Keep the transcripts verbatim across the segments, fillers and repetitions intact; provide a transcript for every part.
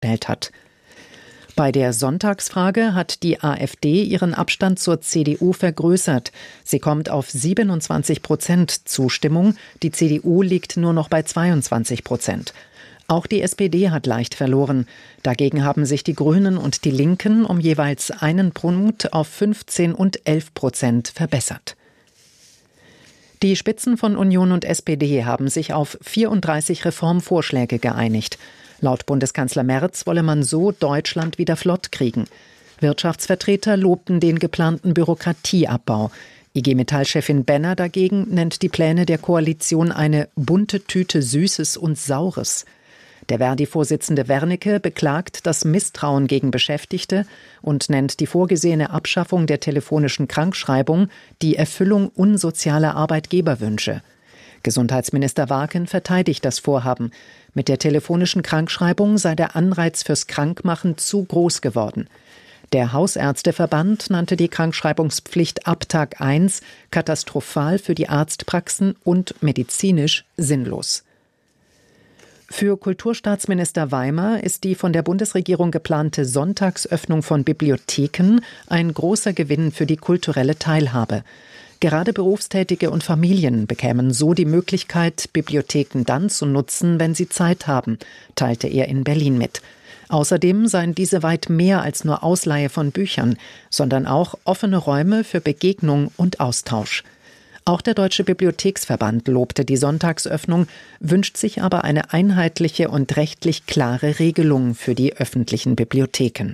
gestellt hat. Bei der Sonntagsfrage hat die AfD ihren Abstand zur C D U vergrößert. Sie kommt auf siebenundzwanzig Prozent Zustimmung, die C D U liegt nur noch bei zweiundzwanzig Prozent. Auch die S P D hat leicht verloren. Dagegen haben sich die Grünen und die Linken um jeweils einen Punkt auf fünfzehn und elf Prozent verbessert. Die Spitzen von Union und S P D haben sich auf vierunddreißig Reformvorschläge geeinigt. Laut Bundeskanzler Merz wolle man so Deutschland wieder flott kriegen. Wirtschaftsvertreter lobten den geplanten Bürokratieabbau. I G Metall-Chefin Benner dagegen nennt die Pläne der Koalition eine bunte Tüte Süßes und Saures. Der Verdi-Vorsitzende Wernicke beklagt das Misstrauen gegen Beschäftigte und nennt die vorgesehene Abschaffung der telefonischen Krankschreibung die Erfüllung unsozialer Arbeitgeberwünsche. Gesundheitsminister Waken verteidigt das Vorhaben. Mit der telefonischen Krankschreibung sei der Anreiz fürs Krankmachen zu groß geworden. Der Hausärzteverband nannte die Krankschreibungspflicht ab Tag eins katastrophal für die Arztpraxen und medizinisch sinnlos. Für Kulturstaatsminister Weimer ist die von der Bundesregierung geplante Sonntagsöffnung von Bibliotheken ein großer Gewinn für die kulturelle Teilhabe. Gerade Berufstätige und Familien bekämen so die Möglichkeit, Bibliotheken dann zu nutzen, wenn sie Zeit haben, teilte er in Berlin mit. Außerdem seien diese weit mehr als nur Ausleihe von Büchern, sondern auch offene Räume für Begegnung und Austausch. Auch der Deutsche Bibliotheksverband lobte die Sonntagsöffnung, wünscht sich aber eine einheitliche und rechtlich klare Regelung für die öffentlichen Bibliotheken.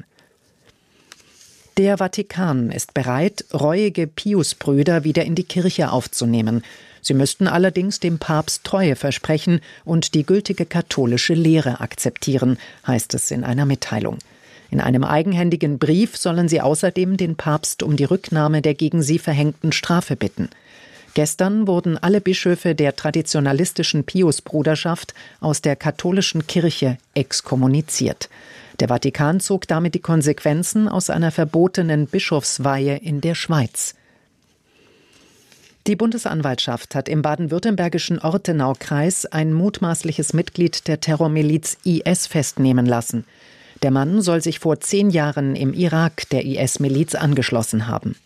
Der Vatikan ist bereit, reuige Piusbrüder wieder in die Kirche aufzunehmen. Sie müssten allerdings dem Papst Treue versprechen und die gültige katholische Lehre akzeptieren, heißt es in einer Mitteilung. In einem eigenhändigen Brief sollen sie außerdem den Papst um die Rücknahme der gegen sie verhängten Strafe bitten. Gestern wurden alle Bischöfe der traditionalistischen Piusbruderschaft aus der katholischen Kirche exkommuniziert. Der Vatikan zog damit die Konsequenzen aus einer verbotenen Bischofsweihe in der Schweiz. Die Bundesanwaltschaft hat im baden-württembergischen Ortenau-Kreis ein mutmaßliches Mitglied der Terrormiliz I S festnehmen lassen. Der Mann soll sich vor zehn Jahren im Irak der I S-Miliz angeschlossen haben.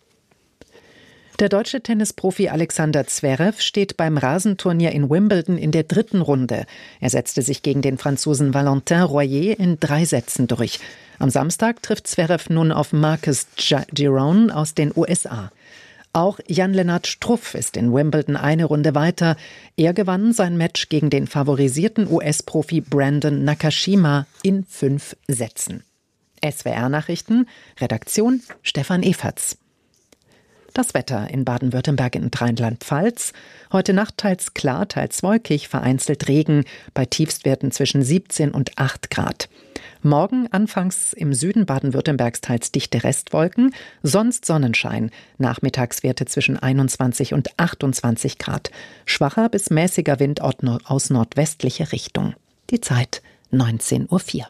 Der deutsche Tennisprofi Alexander Zverev steht beim Rasenturnier in Wimbledon in der dritten Runde. Er setzte sich gegen den Franzosen Valentin Royer in drei Sätzen durch. Am Samstag trifft Zverev nun auf Marcus Giron aus den U S A. Auch Jan-Lennart Struff ist in Wimbledon eine Runde weiter. Er gewann sein Match gegen den favorisierten U S-Profi Brandon Nakashima in fünf Sätzen. S W R-Nachrichten, Redaktion Stefan Eferts. Das Wetter in Baden-Württemberg und Rheinland-Pfalz. Heute Nacht teils klar, teils wolkig, vereinzelt Regen, bei Tiefstwerten zwischen siebzehn und acht Grad. Morgen anfangs im Süden Baden-Württembergs teils dichte Restwolken, sonst Sonnenschein. Nachmittagswerte zwischen einundzwanzig und achtundzwanzig Grad. Schwacher bis mäßiger Wind aus nordwestlicher Richtung. Die Zeit neunzehn Uhr vier.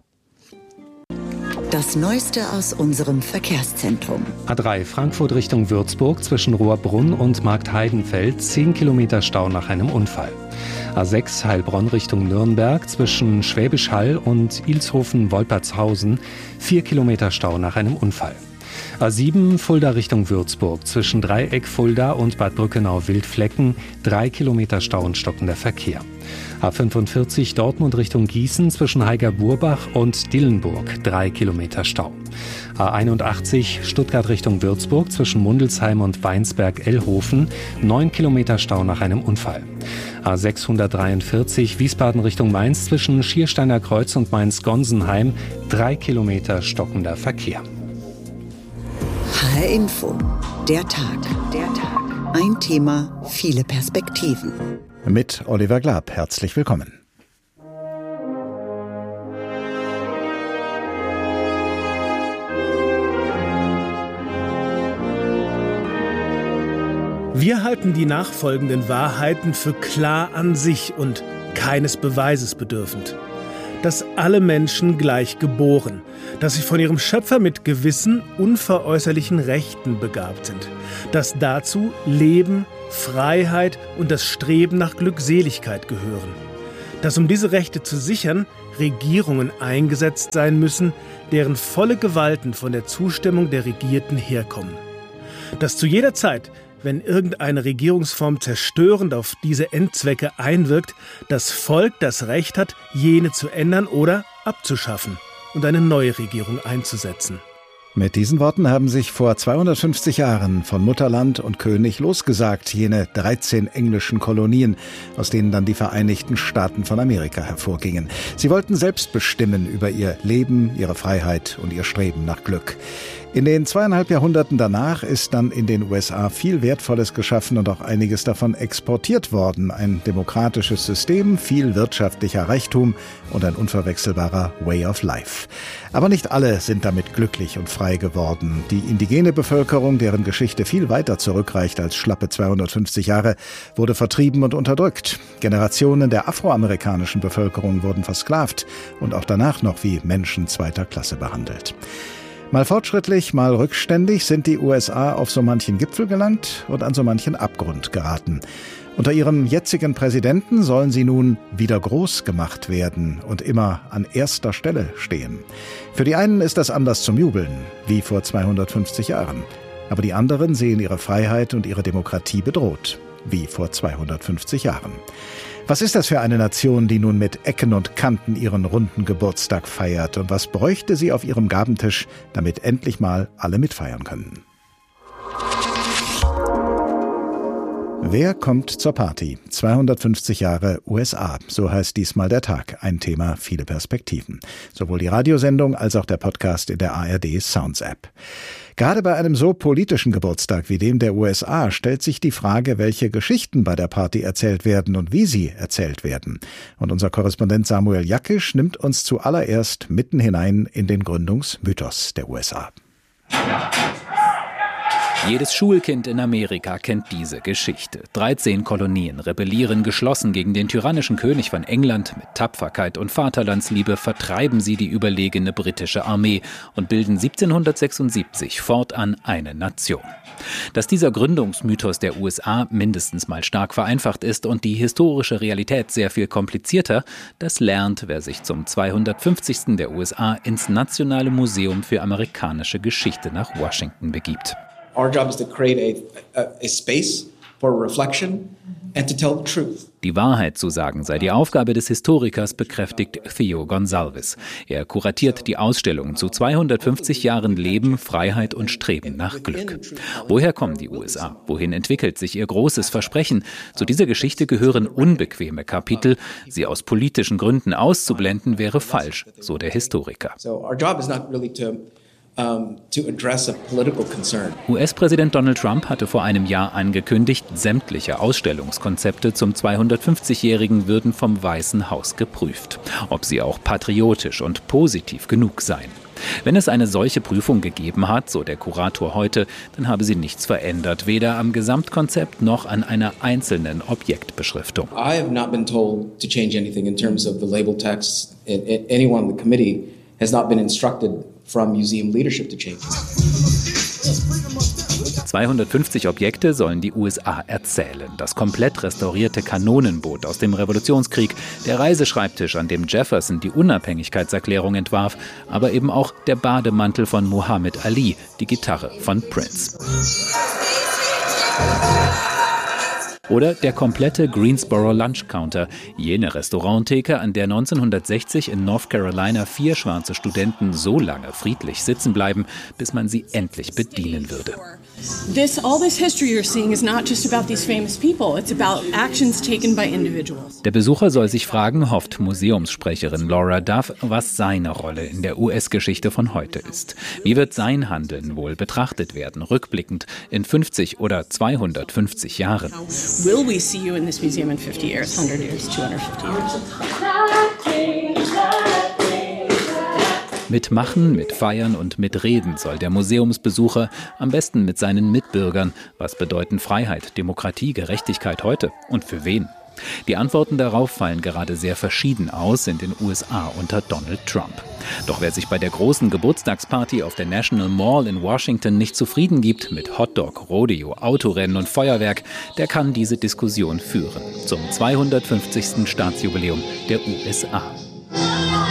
Das Neueste aus unserem Verkehrszentrum. A drei Frankfurt Richtung Würzburg zwischen Rohrbrunn und Marktheidenfeld zehn Kilometer Stau nach einem Unfall. A sechs Heilbronn Richtung Nürnberg zwischen Schwäbisch Hall und Ilshofen-Wolpertshausen vier Kilometer Stau nach einem Unfall. A sieben Fulda Richtung Würzburg zwischen Dreieck Fulda und Bad Brückenau-Wildflecken drei Kilometer Stau und stockender Verkehr. A fünfundvierzig Dortmund Richtung Gießen zwischen Heiger-Burbach und Dillenburg drei Kilometer Stau. A einundachtzig Stuttgart Richtung Würzburg zwischen Mundelsheim und Weinsberg-Ellhofen neun Kilometer Stau nach einem Unfall. A sechshundertdreiundvierzig Wiesbaden Richtung Mainz zwischen Schiersteiner Kreuz und Mainz-Gonsenheim drei Kilometer stockender Verkehr. H R Info. Der Tag. Der Tag. Ein Thema, viele Perspektiven. Mit Oliver Glab. Herzlich willkommen. Wir halten die nachfolgenden Wahrheiten für klar an sich und keines Beweises bedürfend. Dass alle Menschen gleich geboren, dass sie von ihrem Schöpfer mit gewissen, unveräußerlichen Rechten begabt sind, dass dazu Leben, Freiheit und das Streben nach Glückseligkeit gehören, dass um diese Rechte zu sichern, Regierungen eingesetzt sein müssen, deren volle Gewalten von der Zustimmung der Regierten herkommen. Dass zu jeder Zeit, wenn irgendeine Regierungsform zerstörend auf diese Endzwecke einwirkt, das Volk das Recht hat, jene zu ändern oder abzuschaffen und eine neue Regierung einzusetzen. Mit diesen Worten haben sich vor zweihundertfünfzig Jahren von Mutterland und König losgesagt, jene dreizehn englischen Kolonien, aus denen dann die Vereinigten Staaten von Amerika hervorgingen. Sie wollten selbst bestimmen über ihr Leben, ihre Freiheit und ihr Streben nach Glück. In den zweieinhalb Jahrhunderten danach ist dann in den U S A viel Wertvolles geschaffen und auch einiges davon exportiert worden. Ein demokratisches System, viel wirtschaftlicher Reichtum und ein unverwechselbarer Way of Life. Aber nicht alle sind damit glücklich und frei geworden. Die indigene Bevölkerung, deren Geschichte viel weiter zurückreicht als schlappe zweihundertfünfzig Jahre, wurde vertrieben und unterdrückt. Generationen der afroamerikanischen Bevölkerung wurden versklavt und auch danach noch wie Menschen zweiter Klasse behandelt. Mal fortschrittlich, mal rückständig sind die U S A auf so manchen Gipfel gelangt und an so manchen Abgrund geraten. Unter ihrem jetzigen Präsidenten sollen sie nun wieder groß gemacht werden und immer an erster Stelle stehen. Für die einen ist das Anlass zum Jubeln, wie vor zweihundertfünfzig Jahren. Aber die anderen sehen ihre Freiheit und ihre Demokratie bedroht, wie vor zweihundertfünfzig Jahren. Was ist das für eine Nation, die nun mit Ecken und Kanten ihren runden Geburtstag feiert? Und was bräuchte sie auf ihrem Gabentisch, damit endlich mal alle mitfeiern können? Wer kommt zur Party? zweihundertfünfzig Jahre U S A, so heißt diesmal der Tag. Ein Thema, viele Perspektiven. Sowohl die Radiosendung als auch der Podcast in der A R D Sounds App. Gerade bei einem so politischen Geburtstag wie dem der U S A stellt sich die Frage, welche Geschichten bei der Party erzählt werden und wie sie erzählt werden. Und unser Korrespondent Samuel Jackisch nimmt uns zuallererst mitten hinein in den Gründungsmythos der U S A. Jedes Schulkind in Amerika kennt diese Geschichte. dreizehn Kolonien rebellieren geschlossen gegen den tyrannischen König von England. Mit Tapferkeit und Vaterlandsliebe vertreiben sie die überlegene britische Armee und bilden siebzehnhundertsechsundsiebzig fortan eine Nation. Dass dieser Gründungsmythos der U S A mindestens mal stark vereinfacht ist und die historische Realität sehr viel komplizierter, das lernt, wer sich zum zweihundertfünfzigsten der U S A ins Nationale Museum für amerikanische Geschichte nach Washington begibt. Our job is to create a, a, a space for reflection and to tell the truth. Die Wahrheit zu sagen sei die Aufgabe des Historikers, bekräftigt Theo Gonsalves. Er kuratiert die Ausstellung zu zweihundertfünfzig Jahren Leben, Freiheit und Streben nach Glück. Woher kommen die U S A? Wohin entwickelt sich ihr großes Versprechen? Zu dieser Geschichte gehören unbequeme Kapitel. Sie aus politischen Gründen auszublenden, wäre falsch, so der Historiker. So our job is not really to Um, to address a political concern. U S-Präsident Donald Trump hatte vor einem Jahr angekündigt, sämtliche Ausstellungskonzepte zum zweihundertfünfzigjährigen würden vom Weißen Haus geprüft, ob sie auch patriotisch und positiv genug seien. Wenn es eine solche Prüfung gegeben hat, so der Kurator heute, dann habe sie nichts verändert, weder am Gesamtkonzept noch an einer einzelnen Objektbeschriftung. I have not been told to change anything in terms of the label text. Anyone on the committee has not been instructed from museum leadership to change. zweihundertfünfzig Objekte sollen die U S A erzählen. Das komplett restaurierte Kanonenboot aus dem Revolutionskrieg, der Reiseschreibtisch, an dem Jefferson die Unabhängigkeitserklärung entwarf, aber eben auch der Bademantel von Muhammad Ali, die Gitarre von Prince. Oder der komplette Greensboro Lunch Counter, jene Restauranttheke, an der neunzehnhundertsechzig in North Carolina vier schwarze Studenten so lange friedlich sitzen bleiben, bis man sie endlich bedienen würde. This, all this history you're seeing is not just about these famous people, it's about actions taken by individuals. Der Besucher soll sich fragen, hofft Museumssprecherin Laura Duff, was seine Rolle in der U S-Geschichte von heute ist. Wie wird sein Handeln wohl betrachtet werden, rückblickend in fünfzig oder zweihundertfünfzig Jahren? Will we see you in this museum in fifty years, one hundred years, two hundred fifty years? Mit Machen, mit Feiern und mit Reden soll der Museumsbesucher, am besten mit seinen Mitbürgern, was bedeuten Freiheit, Demokratie, Gerechtigkeit heute und für wen? Die Antworten darauf fallen gerade sehr verschieden aus in den U S A unter Donald Trump. Doch wer sich bei der großen Geburtstagsparty auf der National Mall in Washington nicht zufrieden gibt mit Hotdog, Rodeo, Autorennen und Feuerwerk, der kann diese Diskussion führen zum zweihundertfünfzigsten Staatsjubiläum der U S A.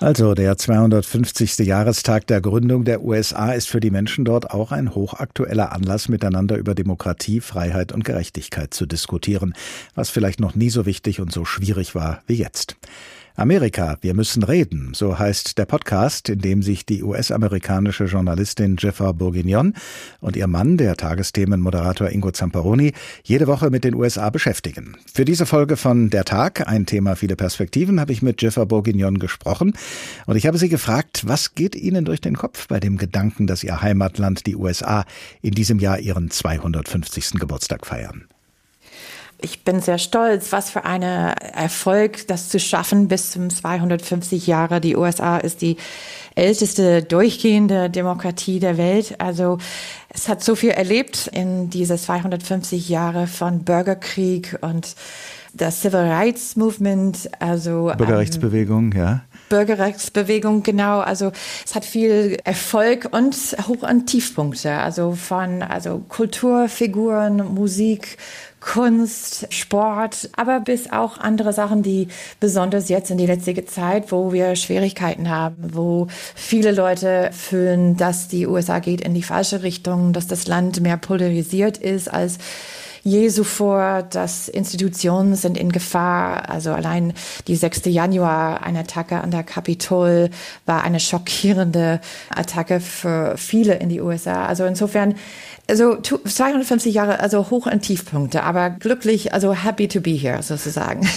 Also der zweihundertfünfzigste Jahrestag der Gründung der U S A ist für die Menschen dort auch ein hochaktueller Anlass, miteinander über Demokratie, Freiheit und Gerechtigkeit zu diskutieren, was vielleicht noch nie so wichtig und so schwierig war wie jetzt. Amerika, wir müssen reden, so heißt der Podcast, in dem sich die U S-amerikanische Journalistin Jennifer Bourguignon und ihr Mann, der Tagesthemenmoderator Ingo Zamperoni, jede Woche mit den U S A beschäftigen. Für diese Folge von Der Tag, ein Thema, viele Perspektiven, habe ich mit Jennifer Bourguignon gesprochen und ich habe sie gefragt, was geht Ihnen durch den Kopf bei dem Gedanken, dass Ihr Heimatland, die U S A, in diesem Jahr ihren zweihundertfünfzigsten Geburtstag feiern? Ich bin sehr stolz, was für ein Erfolg, das zu schaffen bis zum zweihundertfünfzig Jahre. Die U S A ist die älteste durchgehende Demokratie der Welt. Also es hat so viel erlebt in diese zweihundertfünfzig Jahre von Bürgerkrieg und das Civil Rights Movement, also Bürgerrechtsbewegung, ähm, ja. Bürgerrechtsbewegung, genau. Also es hat viel Erfolg und Hoch- und Tiefpunkte. Also von also Kulturfiguren, Musik, Kunst, Sport, aber bis auch andere Sachen, die besonders jetzt in die letzte Zeit, wo wir Schwierigkeiten haben, wo viele Leute fühlen, dass die U S A geht in die falsche Richtung, dass das Land mehr polarisiert ist als je zuvor, dass Institutionen sind in Gefahr. Also allein die sechste Januar, eine Attacke an der Kapitol, war eine schockierende Attacke für viele in die U S A. Also insofern, also zweihundertfünfzig Jahre, also Hoch- und Tiefpunkte, aber glücklich, also happy to be here sozusagen.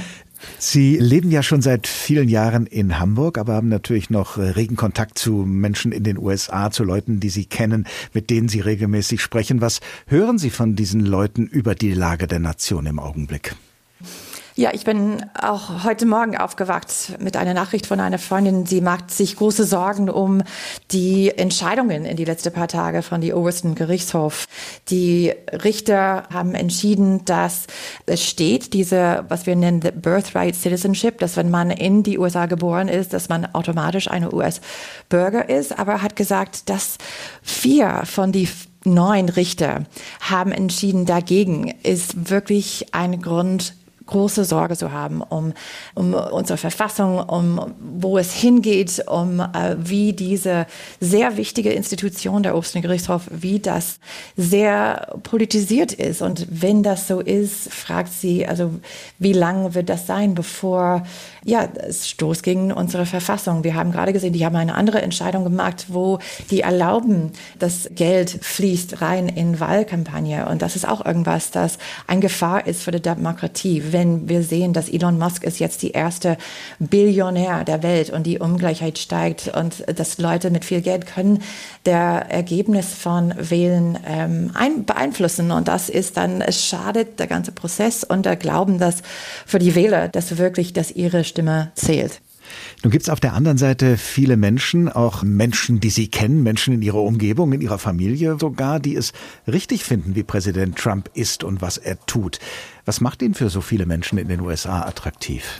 Sie leben ja schon seit vielen Jahren in Hamburg, aber haben natürlich noch regen Kontakt zu Menschen in den U S A, zu Leuten, die Sie kennen, mit denen Sie regelmäßig sprechen. Was hören Sie von diesen Leuten über die Lage der Nation im Augenblick? Ja, ich bin auch heute Morgen aufgewacht mit einer Nachricht von einer Freundin. Sie macht sich große Sorgen um die Entscheidungen in die letzten paar Tage von dem obersten Gerichtshof. Die Richter haben entschieden, dass es steht, diese, was wir nennen, the Birthright Citizenship, dass wenn man in die U S A geboren ist, dass man automatisch ein U S-Bürger ist. Aber hat gesagt, dass vier von die neun Richter haben entschieden dagegen, ist wirklich ein Grund, große Sorge zu haben um, um unsere Verfassung, um wo es hingeht, um äh, wie diese sehr wichtige Institution der obersten Gerichtshof, wie das sehr politisiert ist. Und wenn das so ist, fragt sie, also wie lange wird das sein, bevor ja, es stoßt gegen unsere Verfassung. Wir haben gerade gesehen, die haben eine andere Entscheidung gemacht, wo die erlauben, dass Geld fließt rein in Wahlkampagne. Und das ist auch irgendwas, das eine Gefahr ist für die Demokratie. Wenn wir sehen, dass Elon Musk ist jetzt die erste Billionär der Welt und die Ungleichheit steigt und dass Leute mit viel Geld können der Ergebnis von Wählen ähm, ein, beeinflussen. Und das ist dann, es schadet der ganze Prozess und der Glauben, dass für die Wähler, dass wirklich, dass ihre Stimme zählt. Nun gibt es auf der anderen Seite viele Menschen, auch Menschen, die Sie kennen, Menschen in Ihrer Umgebung, in Ihrer Familie sogar, die es richtig finden, wie Präsident Trump ist und was er tut. Was macht ihn für so viele Menschen in den U S A attraktiv?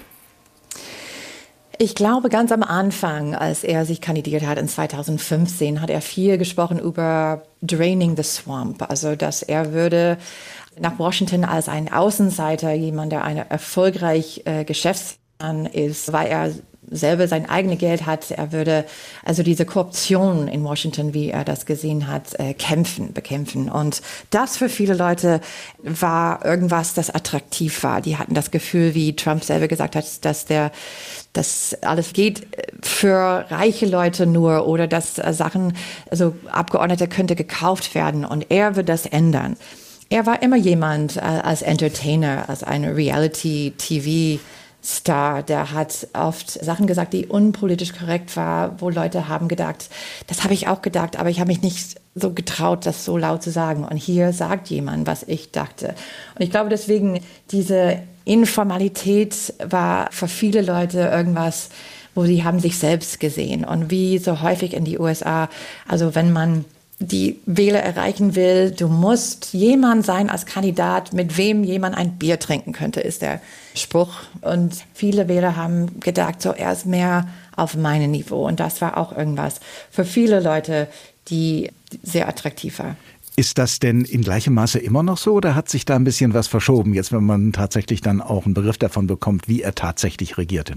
Ich glaube, ganz am Anfang, als er sich kandidiert hat in zweitausendfünfzehn, hat er viel gesprochen über draining the swamp, also dass er würde nach Washington als ein Außenseiter, jemand, der eine erfolgreich äh, Geschäftsmann ist, weil er selber sein eigenes Geld hat. Er würde also diese Korruption in Washington, wie er das gesehen hat, äh, kämpfen, bekämpfen. Und das für viele Leute war irgendwas, das attraktiv war. Die hatten das Gefühl, wie Trump selber gesagt hat, dass der, dass alles geht für reiche Leute nur oder dass äh, Sachen, also Abgeordnete könnte gekauft werden und er wird das ändern. Er war immer jemand äh, als Entertainer, als ein Reality-T V Star, der hat oft Sachen gesagt, die unpolitisch korrekt war, wo Leute haben gedacht, das habe ich auch gedacht, aber ich habe mich nicht so getraut, das so laut zu sagen. Und hier sagt jemand, was ich dachte. Und ich glaube deswegen, diese Informalität war für viele Leute irgendwas, wo sie haben sich selbst gesehen. Und wie so häufig in die U S A, also wenn man die Wähler erreichen will, du musst jemand sein als Kandidat, mit wem jemand ein Bier trinken könnte, ist der Spruch. Und viele Wähler haben gedacht, so er ist mehr auf meinem Niveau. Und das war auch irgendwas für viele Leute, die sehr attraktiv war. Ist das denn in gleichem Maße immer noch so oder hat sich da ein bisschen was verschoben, jetzt wenn man tatsächlich dann auch einen Begriff davon bekommt, wie er tatsächlich regiert in Washington?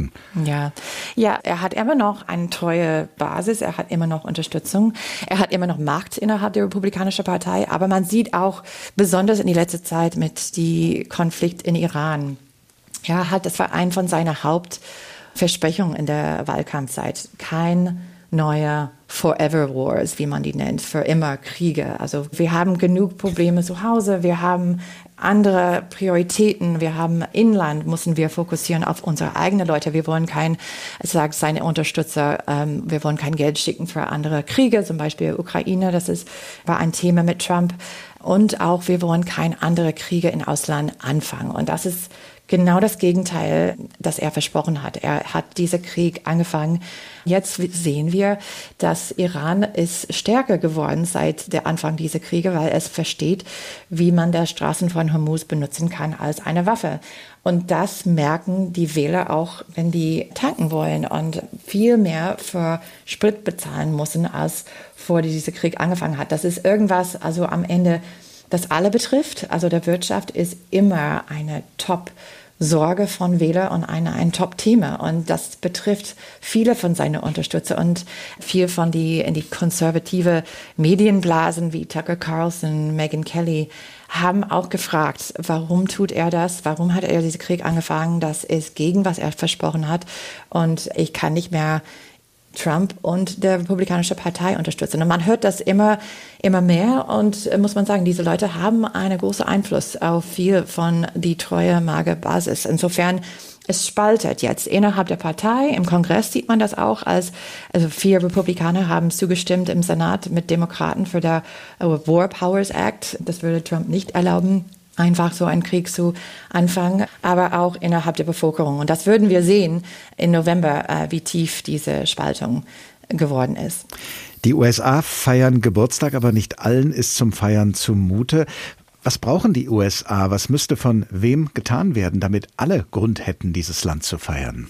Westen. Ja, ja, er hat immer noch eine treue Basis, er hat immer noch Unterstützung, er hat immer noch Macht innerhalb der Republikanischen Partei, aber man sieht auch besonders in die letzte Zeit mit dem Konflikt in Iran. Ja, halt, das war ein von seinen Hauptversprechungen in der Wahlkampfzeit. Kein neuer Forever Wars, wie man die nennt, für immer Kriege. Also wir haben genug Probleme zu Hause, wir haben andere Prioritäten, wir haben Inland, müssen wir fokussieren auf unsere eigenen Leute. Wir wollen kein, sagt seine Unterstützer, ähm, wir wollen kein Geld schicken für andere Kriege, zum Beispiel Ukraine, das ist, war ein Thema mit Trump. Und auch, wir wollen keine andere Kriege im Ausland anfangen. Und das ist genau das Gegenteil, das er versprochen hat. Er hat diesen Krieg angefangen. Jetzt sehen wir, dass Iran ist stärker geworden seit der Anfang dieser Kriege, weil es versteht, wie man die Straßen von Hormuz benutzen kann als eine Waffe. Und das merken die Wähler auch, wenn die tanken wollen und viel mehr für Sprit bezahlen müssen, als vor dieser Krieg angefangen hat. Das ist irgendwas, also am Ende, das alle betrifft. Also der Wirtschaft ist immer eine Top- Sorge von Wählern und ein, ein Top-Thema. Und das betrifft viele von seinen Unterstützern und viel von die, in die konservative Medienblasen wie Tucker Carlson, Megyn Kelly haben auch gefragt, warum tut er das? Warum hat er diesen Krieg angefangen? Das ist gegen, was er versprochen hat. Und ich kann nicht mehr Trump und der Republikanische Partei unterstützen. Und man hört das immer, immer mehr und äh, muss man sagen, diese Leute haben einen großen Einfluss auf viel von die treue Mager-Basis. Insofern, es spaltet jetzt innerhalb der Partei. Im Kongress sieht man das auch, als also vier Republikaner haben zugestimmt im Senat mit Demokraten für der War Powers Act. Das würde Trump nicht erlauben, einfach so einen Krieg zu anfangen, aber auch innerhalb der Bevölkerung. Und das würden wir sehen im November, äh, wie tief diese Spaltung geworden ist. Die U S A feiern Geburtstag, aber nicht allen ist zum Feiern zumute. Was brauchen die U S A? Was müsste von wem getan werden, damit alle Grund hätten, dieses Land zu feiern?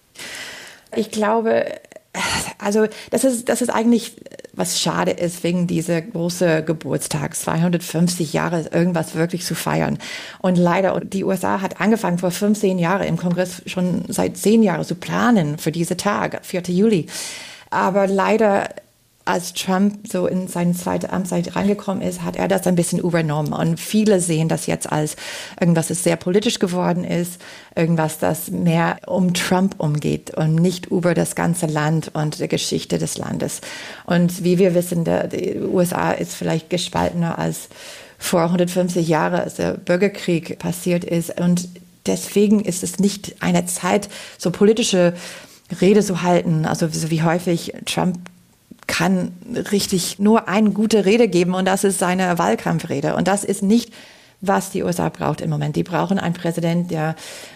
Ich glaube, also das ist, das ist eigentlich, was schade ist, wegen dieser großen Geburtstag, zweihundertfünfzig Jahre, irgendwas wirklich zu feiern. Und leider, die U S A hat angefangen vor fünfzehn Jahren im Kongress schon seit zehn Jahren zu planen für diesen Tag, vierten Juli. Aber leider, als Trump so in seine zweite Amtszeit reingekommen ist, hat er das ein bisschen übernommen. Und viele sehen das jetzt als irgendwas, das sehr politisch geworden ist, irgendwas, das mehr um Trump umgeht und nicht über das ganze Land und die Geschichte des Landes. Und wie wir wissen, der, die U S A ist vielleicht gespaltener als vor hundertfünfzig Jahren, als der Bürgerkrieg passiert ist. Und deswegen ist es nicht eine Zeit, so politische Rede zu halten, also so wie häufig Trump kann richtig nur eine gute Rede geben und das ist seine Wahlkampfrede. Und das ist nicht, was die U S A braucht im Moment. Die brauchen einen Präsidenten, der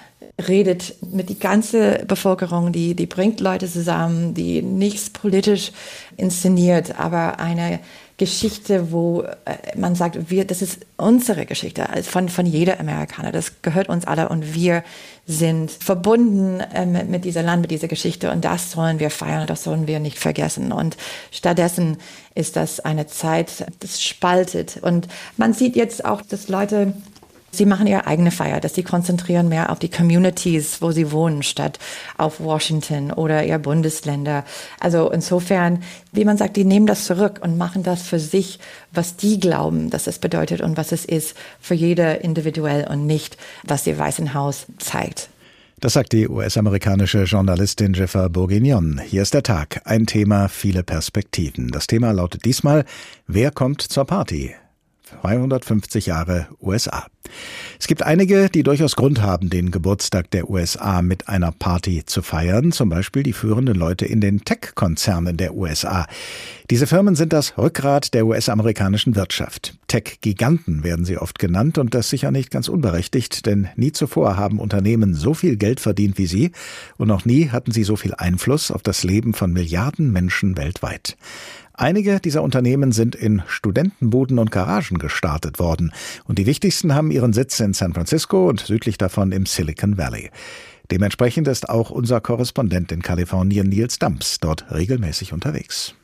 redet mit der ganzen Bevölkerung, die, die bringt Leute zusammen, die nichts politisch inszeniert, aber eine Geschichte, wo man sagt, wir, das ist unsere Geschichte von, von jeder Amerikaner. Das gehört uns alle und wir sind verbunden äh, mit, mit diesem Land, mit dieser Geschichte und das sollen wir feiern, das sollen wir nicht vergessen. Und stattdessen ist das eine Zeit, das spaltet. Und man sieht jetzt auch, dass Leute, sie machen ihre eigene Feier, dass sie konzentrieren mehr auf die Communities, wo sie wohnen, statt auf Washington oder ihr Bundesländer. Also insofern, wie man sagt, die nehmen das zurück und machen das für sich, was die glauben, dass es bedeutet und was es ist, für jeder individuell und nicht, was ihr Weißen Haus zeigt. Das sagt die U S-amerikanische Journalistin Jennifer Bourguignon. Hier ist der Tag. Ein Thema, viele Perspektiven. Das Thema lautet diesmal, wer kommt zur Party? zweihundertfünfzig Jahre U S A. Es gibt einige, die durchaus Grund haben, den Geburtstag der U S A mit einer Party zu feiern, zum Beispiel die führenden Leute in den Tech-Konzernen der U S A. Diese Firmen sind das Rückgrat der U S-amerikanischen Wirtschaft. Tech-Giganten werden sie oft genannt und das sicher nicht ganz unberechtigt, denn nie zuvor haben Unternehmen so viel Geld verdient wie sie und noch nie hatten sie so viel Einfluss auf das Leben von Milliarden Menschen weltweit. Einige dieser Unternehmen sind in Studentenbuden und Garagen gestartet worden und die wichtigsten haben ihren Sitz in San Francisco und südlich davon im Silicon Valley. Dementsprechend ist auch unser Korrespondent in Kalifornien, Nils Damps, dort regelmäßig unterwegs.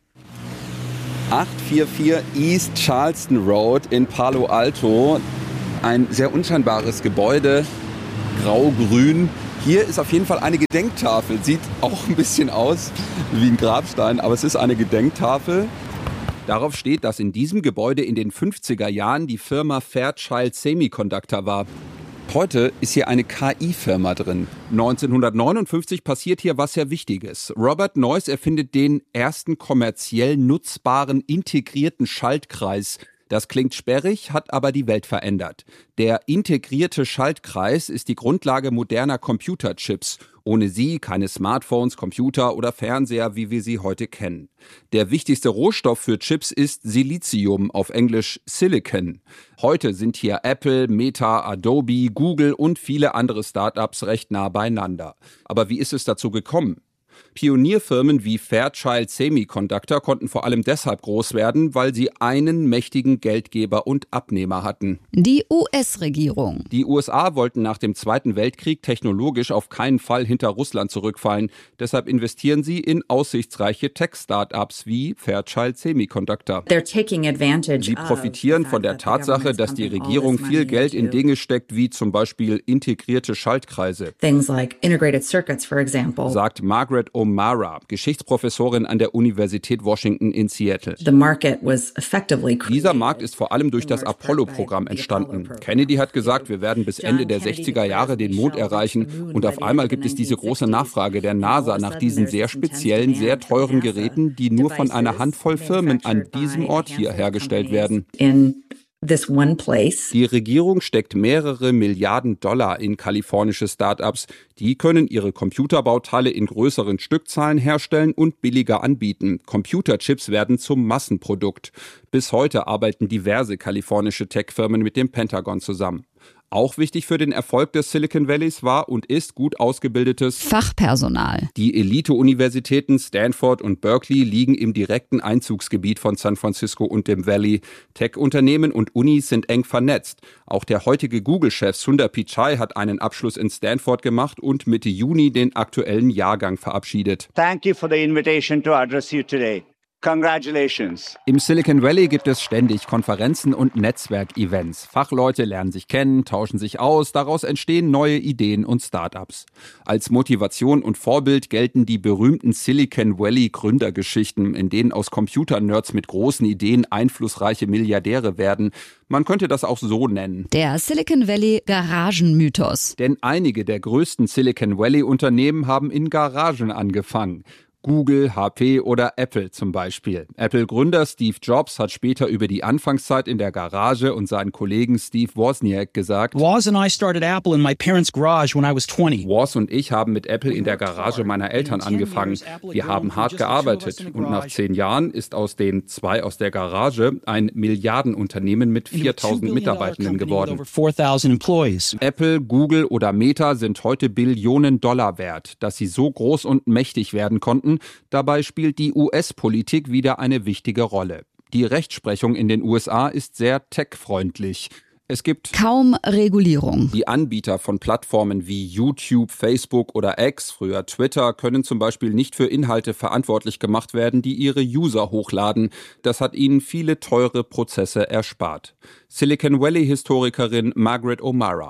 achthundertvierundvierzig East Charleston Road in Palo Alto. Ein sehr unscheinbares Gebäude, grau-grün, Hier ist auf jeden Fall eine Gedenktafel. Sieht auch ein bisschen aus wie ein Grabstein, aber es ist eine Gedenktafel. Darauf steht, dass in diesem Gebäude in den fünfziger Jahren die Firma Fairchild Semiconductor war. Heute ist hier eine K I-Firma drin. neunzehnhundertneunundfünfzig passiert hier was sehr Wichtiges. Robert Noyce erfindet den ersten kommerziell nutzbaren integrierten Schaltkreis. Das klingt sperrig, hat aber die Welt verändert. Der integrierte Schaltkreis ist die Grundlage moderner Computerchips. Ohne sie keine Smartphones, Computer oder Fernseher, wie wir sie heute kennen. Der wichtigste Rohstoff für Chips ist Silizium, auf Englisch Silicon. Heute sind hier Apple, Meta, Adobe, Google und viele andere Startups recht nah beieinander. Aber wie ist es dazu gekommen? Pionierfirmen wie Fairchild Semiconductor konnten vor allem deshalb groß werden, weil sie einen mächtigen Geldgeber und Abnehmer hatten. Die U S-Regierung. Die U S A wollten nach dem Zweiten Weltkrieg technologisch auf keinen Fall hinter Russland zurückfallen. Deshalb investieren sie in aussichtsreiche Tech-Startups wie Fairchild Semiconductor. Sie profitieren von der Tatsache, dass die Regierung viel Geld in Dinge steckt, wie zum Beispiel integrierte Schaltkreise. Sagt Margaret O'Mara, Geschichtsprofessorin an der Universität Washington in Seattle. Dieser Markt ist vor allem durch das Apollo-Programm entstanden. Kennedy hat gesagt, wir werden bis Ende der sechziger Jahre den Mond erreichen und auf einmal gibt es diese große Nachfrage der NASA nach diesen sehr speziellen, sehr teuren Geräten, die nur von einer Handvoll Firmen an diesem Ort hier hergestellt werden. Die Regierung steckt mehrere Milliarden Dollar in kalifornische Start-ups. Die können ihre Computerbauteile in größeren Stückzahlen herstellen und billiger anbieten. Computerchips werden zum Massenprodukt. Bis heute arbeiten diverse kalifornische Tech-Firmen mit dem Pentagon zusammen. Auch wichtig für den Erfolg des Silicon Valleys war und ist gut ausgebildetes Fachpersonal. Die Elite-Universitäten Stanford und Berkeley liegen im direkten Einzugsgebiet von San Francisco und dem Valley. Tech-Unternehmen und Unis sind eng vernetzt. Auch der heutige Google-Chef Sundar Pichai hat einen Abschluss in Stanford gemacht und Mitte Juni den aktuellen Jahrgang verabschiedet. Thank you for the invitation to address you today. Congratulations. Im Silicon Valley gibt es ständig Konferenzen und Netzwerkevents. Fachleute lernen sich kennen, tauschen sich aus, daraus entstehen neue Ideen und Startups. Als Motivation und Vorbild gelten die berühmten Silicon Valley Gründergeschichten, in denen aus Computernerds mit großen Ideen einflussreiche Milliardäre werden. Man könnte das auch so nennen. Der Silicon Valley Garagenmythos. Denn einige der größten Silicon Valley Unternehmen haben in Garagen angefangen. Google, H P oder Apple zum Beispiel. Apple-Gründer Steve Jobs hat später über die Anfangszeit in der Garage und seinen Kollegen Steve Wozniak gesagt: Woz and I started Apple in my parents' garage when I was twenty. Woz und ich haben mit Apple in der Garage meiner Eltern angefangen. Wir haben hart gearbeitet und nach zehn Jahren ist aus den zwei aus der Garage ein Milliardenunternehmen mit viertausend Mitarbeitenden geworden. Apple, Google oder Meta sind heute Billionen Dollar wert. Dass sie so groß und mächtig werden konnten, dabei spielt die U S-Politik wieder eine wichtige Rolle. Die Rechtsprechung in den U S A ist sehr tech-freundlich. Es gibt kaum Regulierung. Die Anbieter von Plattformen wie YouTube, Facebook oder X, früher Twitter, können zum Beispiel nicht für Inhalte verantwortlich gemacht werden, die ihre User hochladen. Das hat ihnen viele teure Prozesse erspart. Silicon Valley-Historikerin Margaret O'Mara.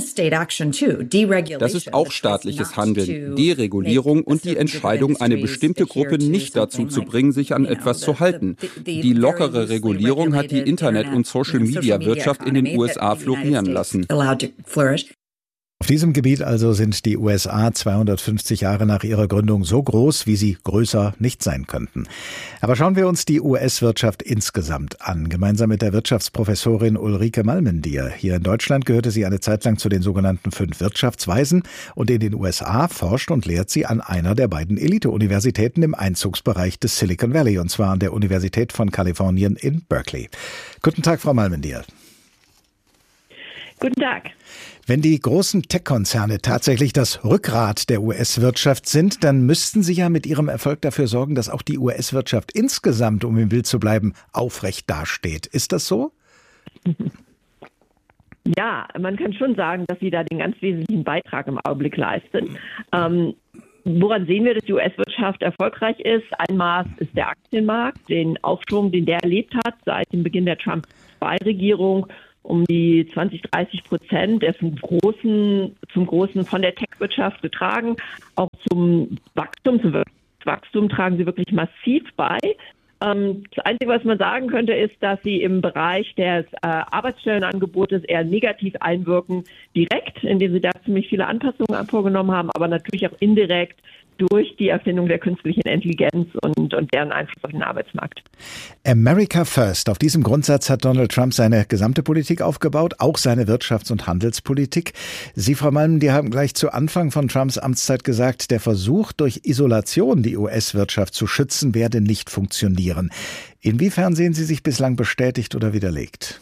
Das ist auch staatliches Handeln, Deregulierung und die Entscheidung, eine bestimmte Gruppe nicht dazu zu bringen, sich an etwas zu halten. Die lockere Regulierung hat die Internet- und Social-Media-Wirtschaft in den U S A florieren lassen. Auf diesem Gebiet also sind die U S A zweihundertfünfzig Jahre nach ihrer Gründung so groß, wie sie größer nicht sein könnten. Aber schauen wir uns die U S-Wirtschaft insgesamt an, gemeinsam mit der Wirtschaftsprofessorin Ulrike Malmendier. Hier in Deutschland gehörte sie eine Zeit lang zu den sogenannten fünf Wirtschaftsweisen und in den U S A forscht und lehrt sie an einer der beiden Elite-Universitäten im Einzugsbereich des Silicon Valley, und zwar an der Universität von Kalifornien in Berkeley. Guten Tag, Frau Malmendier. Guten Tag. Wenn die großen Tech-Konzerne tatsächlich das Rückgrat der U S-Wirtschaft sind, dann müssten sie ja mit ihrem Erfolg dafür sorgen, dass auch die U S-Wirtschaft insgesamt, um im Bild zu bleiben, aufrecht dasteht. Ist das so? Ja, man kann schon sagen, dass sie da den ganz wesentlichen Beitrag im Augenblick leisten. Ähm, woran sehen wir, dass die U S-Wirtschaft erfolgreich ist? Ein Maß ist der Aktienmarkt, den Aufschwung, den der erlebt hat seit dem Beginn der Trump-zwei Regierung. um die zwanzig, dreißig Prozent. Er ist zum großen, zum großen von der Tech-Wirtschaft getragen. Auch zum Wachstum, zum Wachstum tragen sie wirklich massiv bei. Ähm, das Einzige, was man sagen könnte, ist, dass sie im Bereich des äh, Arbeitsstellenangebotes eher negativ einwirken, direkt, indem sie da ziemlich viele Anpassungen vorgenommen haben, aber natürlich auch indirekt durch die Erfindung der künstlichen Intelligenz und, und deren Einfluss auf den Arbeitsmarkt. America First. Auf diesem Grundsatz hat Donald Trump seine gesamte Politik aufgebaut, auch seine Wirtschafts- und Handelspolitik. Sie, Frau Malm, die haben gleich zu Anfang von Trumps Amtszeit gesagt, der Versuch, durch Isolation die U S-Wirtschaft zu schützen, werde nicht funktionieren. Inwiefern sehen Sie sich bislang bestätigt oder widerlegt?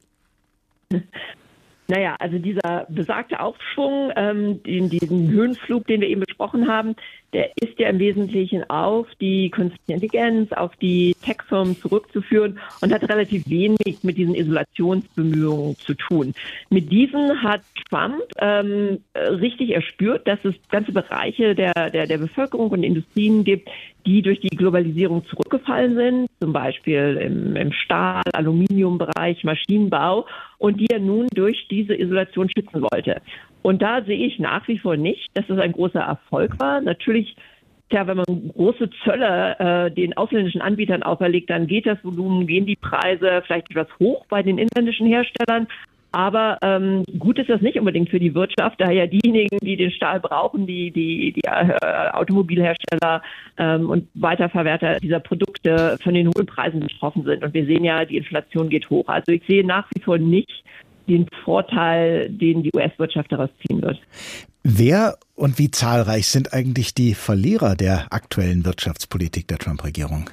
Naja, also dieser besagte Aufschwung, ähm, in diesen Höhenflug, den wir eben besprochen haben, der ist ja im Wesentlichen auf die künstliche Intelligenz, auf die Tech-Firmen zurückzuführen und hat relativ wenig mit diesen Isolationsbemühungen zu tun. Mit diesen hat Trump ähm, richtig erspürt, dass es ganze Bereiche der, der, der Bevölkerung und Industrien gibt, die durch die Globalisierung zurückgefallen sind, zum Beispiel im, im Stahl-, Aluminiumbereich, Maschinenbau, und die er nun durch diese Isolation schützen wollte. Und da sehe ich nach wie vor nicht, dass das ein großer Erfolg war. Natürlich, tja, wenn man große Zölle äh, den ausländischen Anbietern auferlegt, dann geht das Volumen, gehen die Preise vielleicht etwas hoch bei den inländischen Herstellern. Aber ähm, gut ist das nicht unbedingt für die Wirtschaft, da ja diejenigen, die den Stahl brauchen, die, die, die äh, Automobilhersteller ähm, und Weiterverwerter dieser Produkte von den hohen Preisen betroffen sind. Und wir sehen ja, die Inflation geht hoch. Also ich sehe nach wie vor nicht den Vorteil, den die U S-Wirtschaft daraus ziehen wird. Wer und wie zahlreich sind eigentlich die Verlierer der aktuellen Wirtschaftspolitik der Trump-Regierung?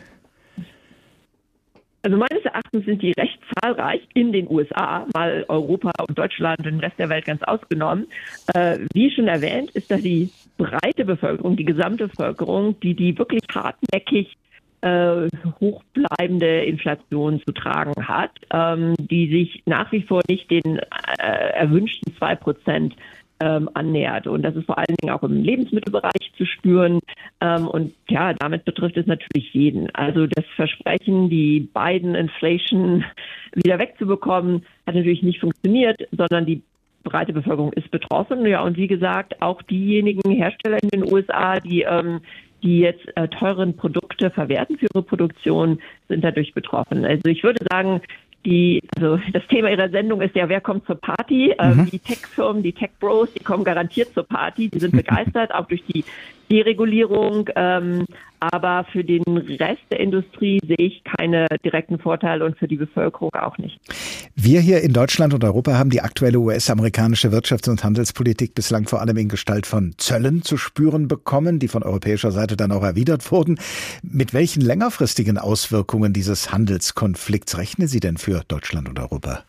Also meines Erachtens sind die recht zahlreich in den U S A, mal Europa und Deutschland und den Rest der Welt ganz ausgenommen. Äh, wie schon erwähnt, ist da die breite Bevölkerung, die gesamte Bevölkerung, die die wirklich hartnäckig äh, hochbleibende Inflation zu tragen hat, ähm, die sich nach wie vor nicht den äh, erwünschten zwei Prozent Ähm, annähert. Und das ist vor allen Dingen auch im Lebensmittelbereich zu spüren. Ähm, und ja, damit betrifft es natürlich jeden. Also das Versprechen, die Biden-Inflation wieder wegzubekommen, hat natürlich nicht funktioniert, sondern die breite Bevölkerung ist betroffen. Ja, und wie gesagt, auch diejenigen Hersteller in den U S A, die ähm, die jetzt äh, teuren Produkte verwerten für ihre Produktion, sind dadurch betroffen. Also ich würde sagen, Die, also das Thema Ihrer Sendung ist ja, wer kommt zur Party? Mhm. Ähm, die Tech-Firmen, die Tech-Bros, die kommen garantiert zur Party. Die sind begeistert, auch durch die Deregulierung. Ähm, aber für den Rest der Industrie sehe ich keine direkten Vorteile und für die Bevölkerung auch nicht. Wir hier in Deutschland und Europa haben die aktuelle U S-amerikanische Wirtschafts- und Handelspolitik bislang vor allem in Gestalt von Zöllen zu spüren bekommen, die von europäischer Seite dann auch erwidert wurden. Mit welchen längerfristigen Auswirkungen dieses Handelskonflikts rechnen Sie denn für Deutschland und Europa?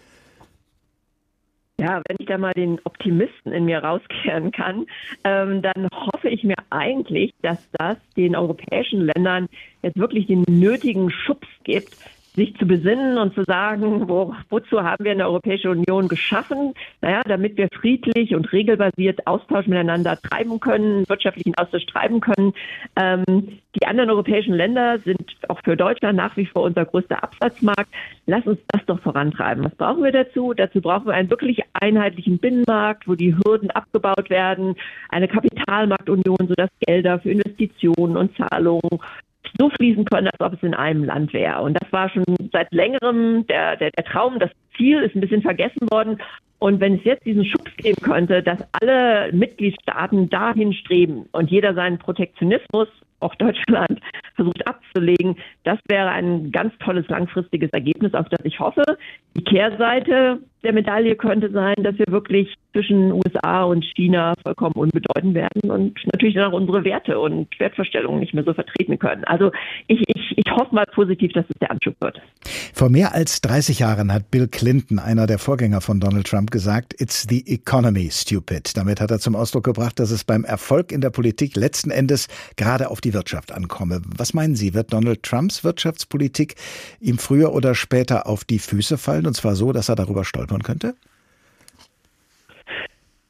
Ja, wenn ich da mal den Optimisten in mir rauskehren kann, ähm, dann hoffe ich mir eigentlich, dass das den europäischen Ländern jetzt wirklich den nötigen Schubs gibt, sich zu besinnen und zu sagen, wo, wozu haben wir eine Europäische Union geschaffen? Naja, damit wir friedlich und regelbasiert Austausch miteinander treiben können, wirtschaftlichen Austausch treiben können. Ähm, die anderen europäischen Länder sind auch für Deutschland nach wie vor unser größter Absatzmarkt. Lass uns das doch vorantreiben. Was brauchen wir dazu? Dazu brauchen wir einen wirklich einheitlichen Binnenmarkt, wo die Hürden abgebaut werden, eine Kapitalmarktunion, sodass Gelder für Investitionen und Zahlungen so fließen können, als ob es in einem Land wäre. Und das war schon seit längerem der, der, der Traum. Das Ziel ist ein bisschen vergessen worden. Und wenn es jetzt diesen Schubs geben könnte, dass alle Mitgliedstaaten dahin streben und jeder seinen Protektionismus, auch Deutschland, versucht abzulegen, das wäre ein ganz tolles langfristiges Ergebnis, auf das ich hoffe. Die Kehrseite der Medaille könnte sein, dass wir wirklich zwischen U S A und China vollkommen unbedeutend werden und natürlich dann auch unsere Werte und Wertvorstellungen nicht mehr so vertreten können. Also ich, ich, ich hoffe mal positiv, dass es der Anschub wird. Vor mehr als dreißig Jahren hat Bill Clinton, einer der Vorgänger von Donald Trump, gesagt, "It's the economy, stupid." Damit hat er zum Ausdruck gebracht, dass es beim Erfolg in der Politik letzten Endes gerade auf die Wirtschaft ankomme. Was meinen Sie, wird Donald Trumps Wirtschaftspolitik ihm früher oder später auf die Füße fallen, und zwar so, dass er darüber stolpern könnte?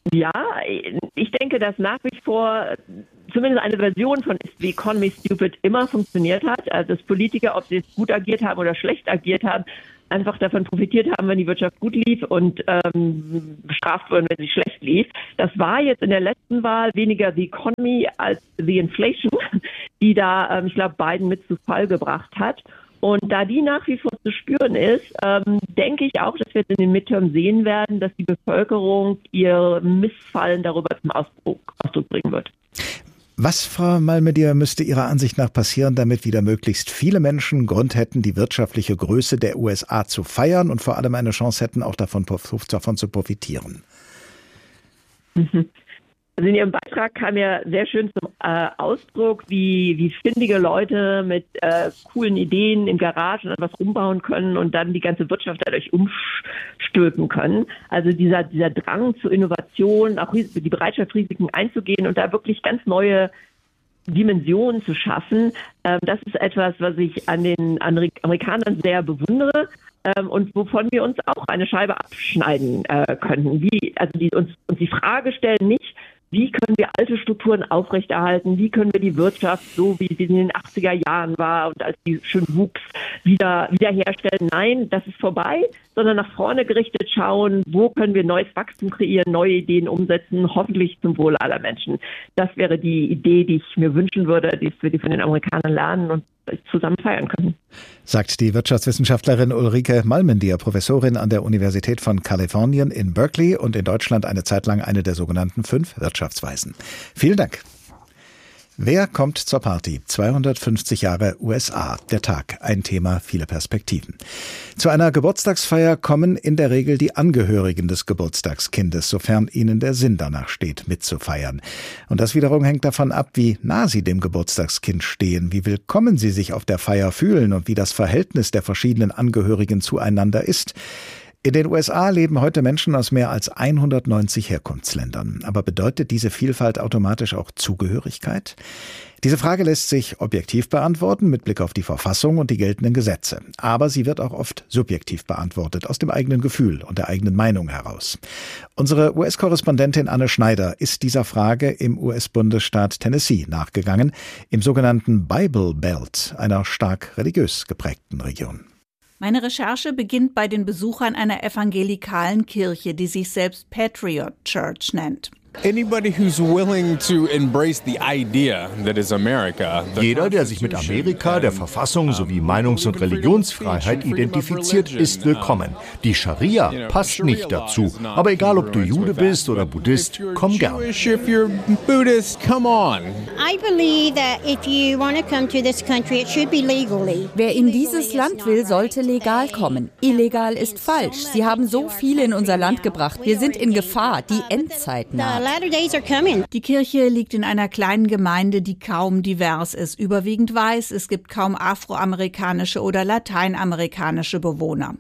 Ja, ich denke, dass nach wie vor zumindest eine Version von Is the Economy Stupid immer funktioniert hat. Also dass Politiker, ob sie es gut agiert haben oder schlecht agiert haben, einfach davon profitiert haben, wenn die Wirtschaft gut lief und ähm, bestraft wurden, wenn sie schlecht lief. Das war jetzt in der letzten Wahl weniger the Economy als the Inflation, die da, ähm, ich glaube, Biden mit zu Fall gebracht hat. Und da die nach wie vor zu spüren ist, ähm, denke ich auch, dass wir jetzt in den Midterms sehen werden, dass die Bevölkerung ihr Missfallen darüber zum Ausdruck, Ausdruck bringen wird. Was, Frau Malmedier, müsste Ihrer Ansicht nach passieren, damit wieder möglichst viele Menschen Grund hätten, die wirtschaftliche Größe der U S A zu feiern und vor allem eine Chance hätten, auch davon, davon zu profitieren? Mhm. Also in Ihrem Beitrag kam ja sehr schön zum äh, Ausdruck, wie, wie findige Leute mit äh, coolen Ideen in Garagen etwas umbauen können und dann die ganze Wirtschaft dadurch umstülpen können. Also dieser, dieser Drang zur Innovation, auch die Bereitschaft, Risiken einzugehen und da wirklich ganz neue Dimensionen zu schaffen, ähm, das ist etwas, was ich an den Amerikanern sehr bewundere. Ähm, und wovon wir uns auch eine Scheibe abschneiden äh, könnten. Wie, also die, uns, uns die Frage stellen nicht, wie können wir alte Strukturen aufrechterhalten, wie können wir die Wirtschaft, so wie sie in den achtziger Jahren war und als die schön wuchs, wieder wiederherstellen. Nein, das ist vorbei, sondern nach vorne gerichtet schauen, wo können wir neues Wachstum kreieren, neue Ideen umsetzen, hoffentlich zum Wohle aller Menschen. Das wäre die Idee, die ich mir wünschen würde, die wir von den Amerikanern lernen und zusammen feiern können. Sagt die Wirtschaftswissenschaftlerin Ulrike Malmedier, Professorin an der Universität von Kalifornien in Berkeley und in Deutschland eine Zeit lang eine der sogenannten fünf Wirtschaftsweisen. Vielen Dank. Wer kommt zur Party? zweihundertfünfzig Jahre U S A. Der Tag. Ein Thema, viele Perspektiven. Zu einer Geburtstagsfeier kommen in der Regel die Angehörigen des Geburtstagskindes, sofern ihnen der Sinn danach steht, mitzufeiern. Und das wiederum hängt davon ab, wie nah sie dem Geburtstagskind stehen, wie willkommen sie sich auf der Feier fühlen und wie das Verhältnis der verschiedenen Angehörigen zueinander ist. In den U S A leben heute Menschen aus mehr als hundertneunzig Herkunftsländern. Aber bedeutet diese Vielfalt automatisch auch Zugehörigkeit? Diese Frage lässt sich objektiv beantworten mit Blick auf die Verfassung und die geltenden Gesetze. Aber sie wird auch oft subjektiv beantwortet, aus dem eigenen Gefühl und der eigenen Meinung heraus. Unsere U S-Korrespondentin Anne Schneider ist dieser Frage im U S-Bundesstaat Tennessee nachgegangen, im sogenannten Bible Belt, einer stark religiös geprägten Region. Meine Recherche beginnt bei den Besuchern einer evangelikalen Kirche, die sich selbst Patriot Church nennt. Jeder, der sich mit Amerika, der Verfassung sowie Meinungs- und Religionsfreiheit identifiziert, ist willkommen. Die Scharia passt nicht dazu. Aber egal, ob du Jude bist oder Buddhist, komm gern. Wer in dieses Land will, sollte legal kommen. Illegal ist falsch. Sie haben so viele in unser Land gebracht. Wir sind in Gefahr. Die Endzeit naht. Die Kirche liegt in einer kleinen Gemeinde, die kaum divers ist, überwiegend weiß. Es gibt kaum afroamerikanische oder lateinamerikanische Bewohner.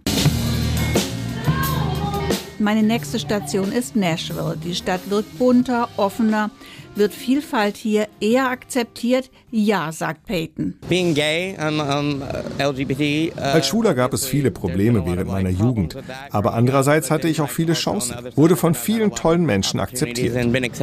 Meine nächste Station ist Nashville. Die Stadt wird bunter, offener. Wird Vielfalt hier eher akzeptiert? Ja, sagt Peyton. Als Schüler gab es viele Probleme während meiner Jugend. Aber andererseits hatte ich auch viele Chancen. Wurde von vielen tollen Menschen akzeptiert.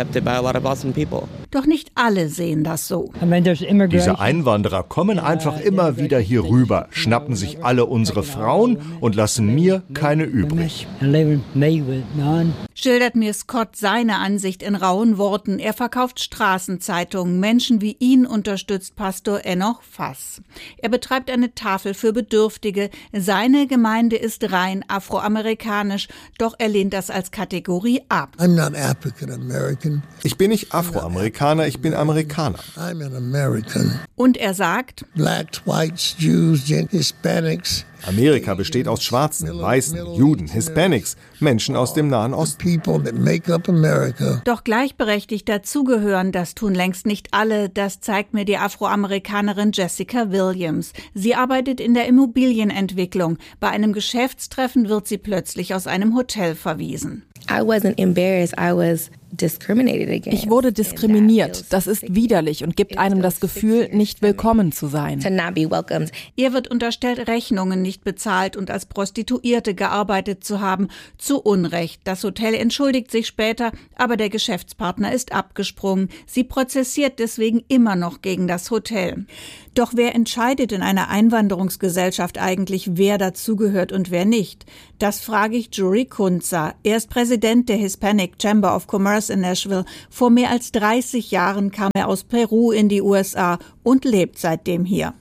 Doch nicht alle sehen das so. Diese Einwanderer kommen einfach immer wieder hier rüber, schnappen sich alle unsere Frauen und lassen mir keine übrig. Schildert mir Scott seine Ansicht in rauen Worten. Er verkauft Straßenzeitungen. Menschen wie ihn unterstützt Pastor Enoch Fass. Er betreibt eine Tafel für Bedürftige. Seine Gemeinde ist rein afroamerikanisch, doch er lehnt das als Kategorie ab. I'm not African American. Ich bin nicht Afroamerikaner, ich bin Amerikaner. I'm an American. Und er sagt, Blacks, Whites, Jews, Hispanics. Amerika besteht aus Schwarzen, Weißen, Juden, Hispanics, Menschen aus dem Nahen Osten. Doch gleichberechtigt dazugehören, das tun längst nicht alle. Das zeigt mir die Afroamerikanerin Jessica Williams. Sie arbeitet in der Immobilienentwicklung. Bei einem Geschäftstreffen wird sie plötzlich aus einem Hotel verwiesen. I wasn't embarrassed, I was Ich wurde diskriminiert. Das ist widerlich und gibt einem das Gefühl, nicht willkommen zu sein. Ihr wird unterstellt, Rechnungen nicht bezahlt und als Prostituierte gearbeitet zu haben. Zu Unrecht. Das Hotel entschuldigt sich später, aber der Geschäftspartner ist abgesprungen. Sie prozessiert deswegen immer noch gegen das Hotel. Doch wer entscheidet in einer Einwanderungsgesellschaft eigentlich, wer dazugehört und wer nicht? Das frage ich Jory Kunza. Er ist Präsident der Hispanic Chamber of Commerce in Nashville. Vor mehr als dreißig Jahren kam er aus Peru in die U S A und lebt seitdem hier.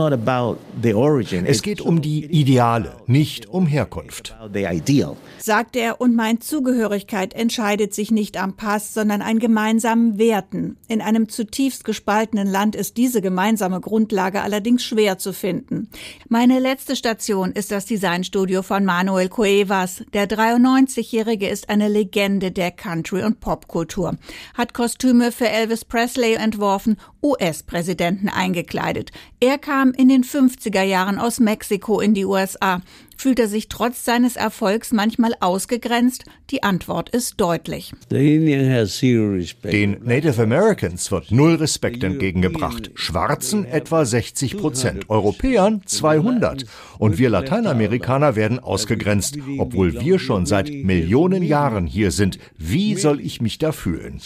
Es geht um die Ideale, nicht um Herkunft. Sagt er, und meint, Zugehörigkeit entscheidet sich nicht am Pass, sondern an gemeinsamen Werten. In einem zutiefst gespaltenen Land ist diese gemeinsame Grundlage allerdings schwer zu finden. Meine letzte Station ist das Designstudio von Manuel Cuevas. Der dreiundneunzigjährige ist eine Legende der Country- und Popkultur. Hat Kostüme für Elvis Presley entworfen, U S-Präsidenten eingekleidet. Er kam in den fünfziger Jahren aus Mexiko in die U S A. Fühlt er sich trotz seines Erfolgs manchmal ausgegrenzt? Die Antwort ist deutlich. Den Native Americans wird null Respekt entgegengebracht. Schwarzen etwa sechzig Prozent, Europäern zweihundert. Und wir Lateinamerikaner werden ausgegrenzt, obwohl wir schon seit Millionen Jahren hier sind. Wie soll ich mich da fühlen?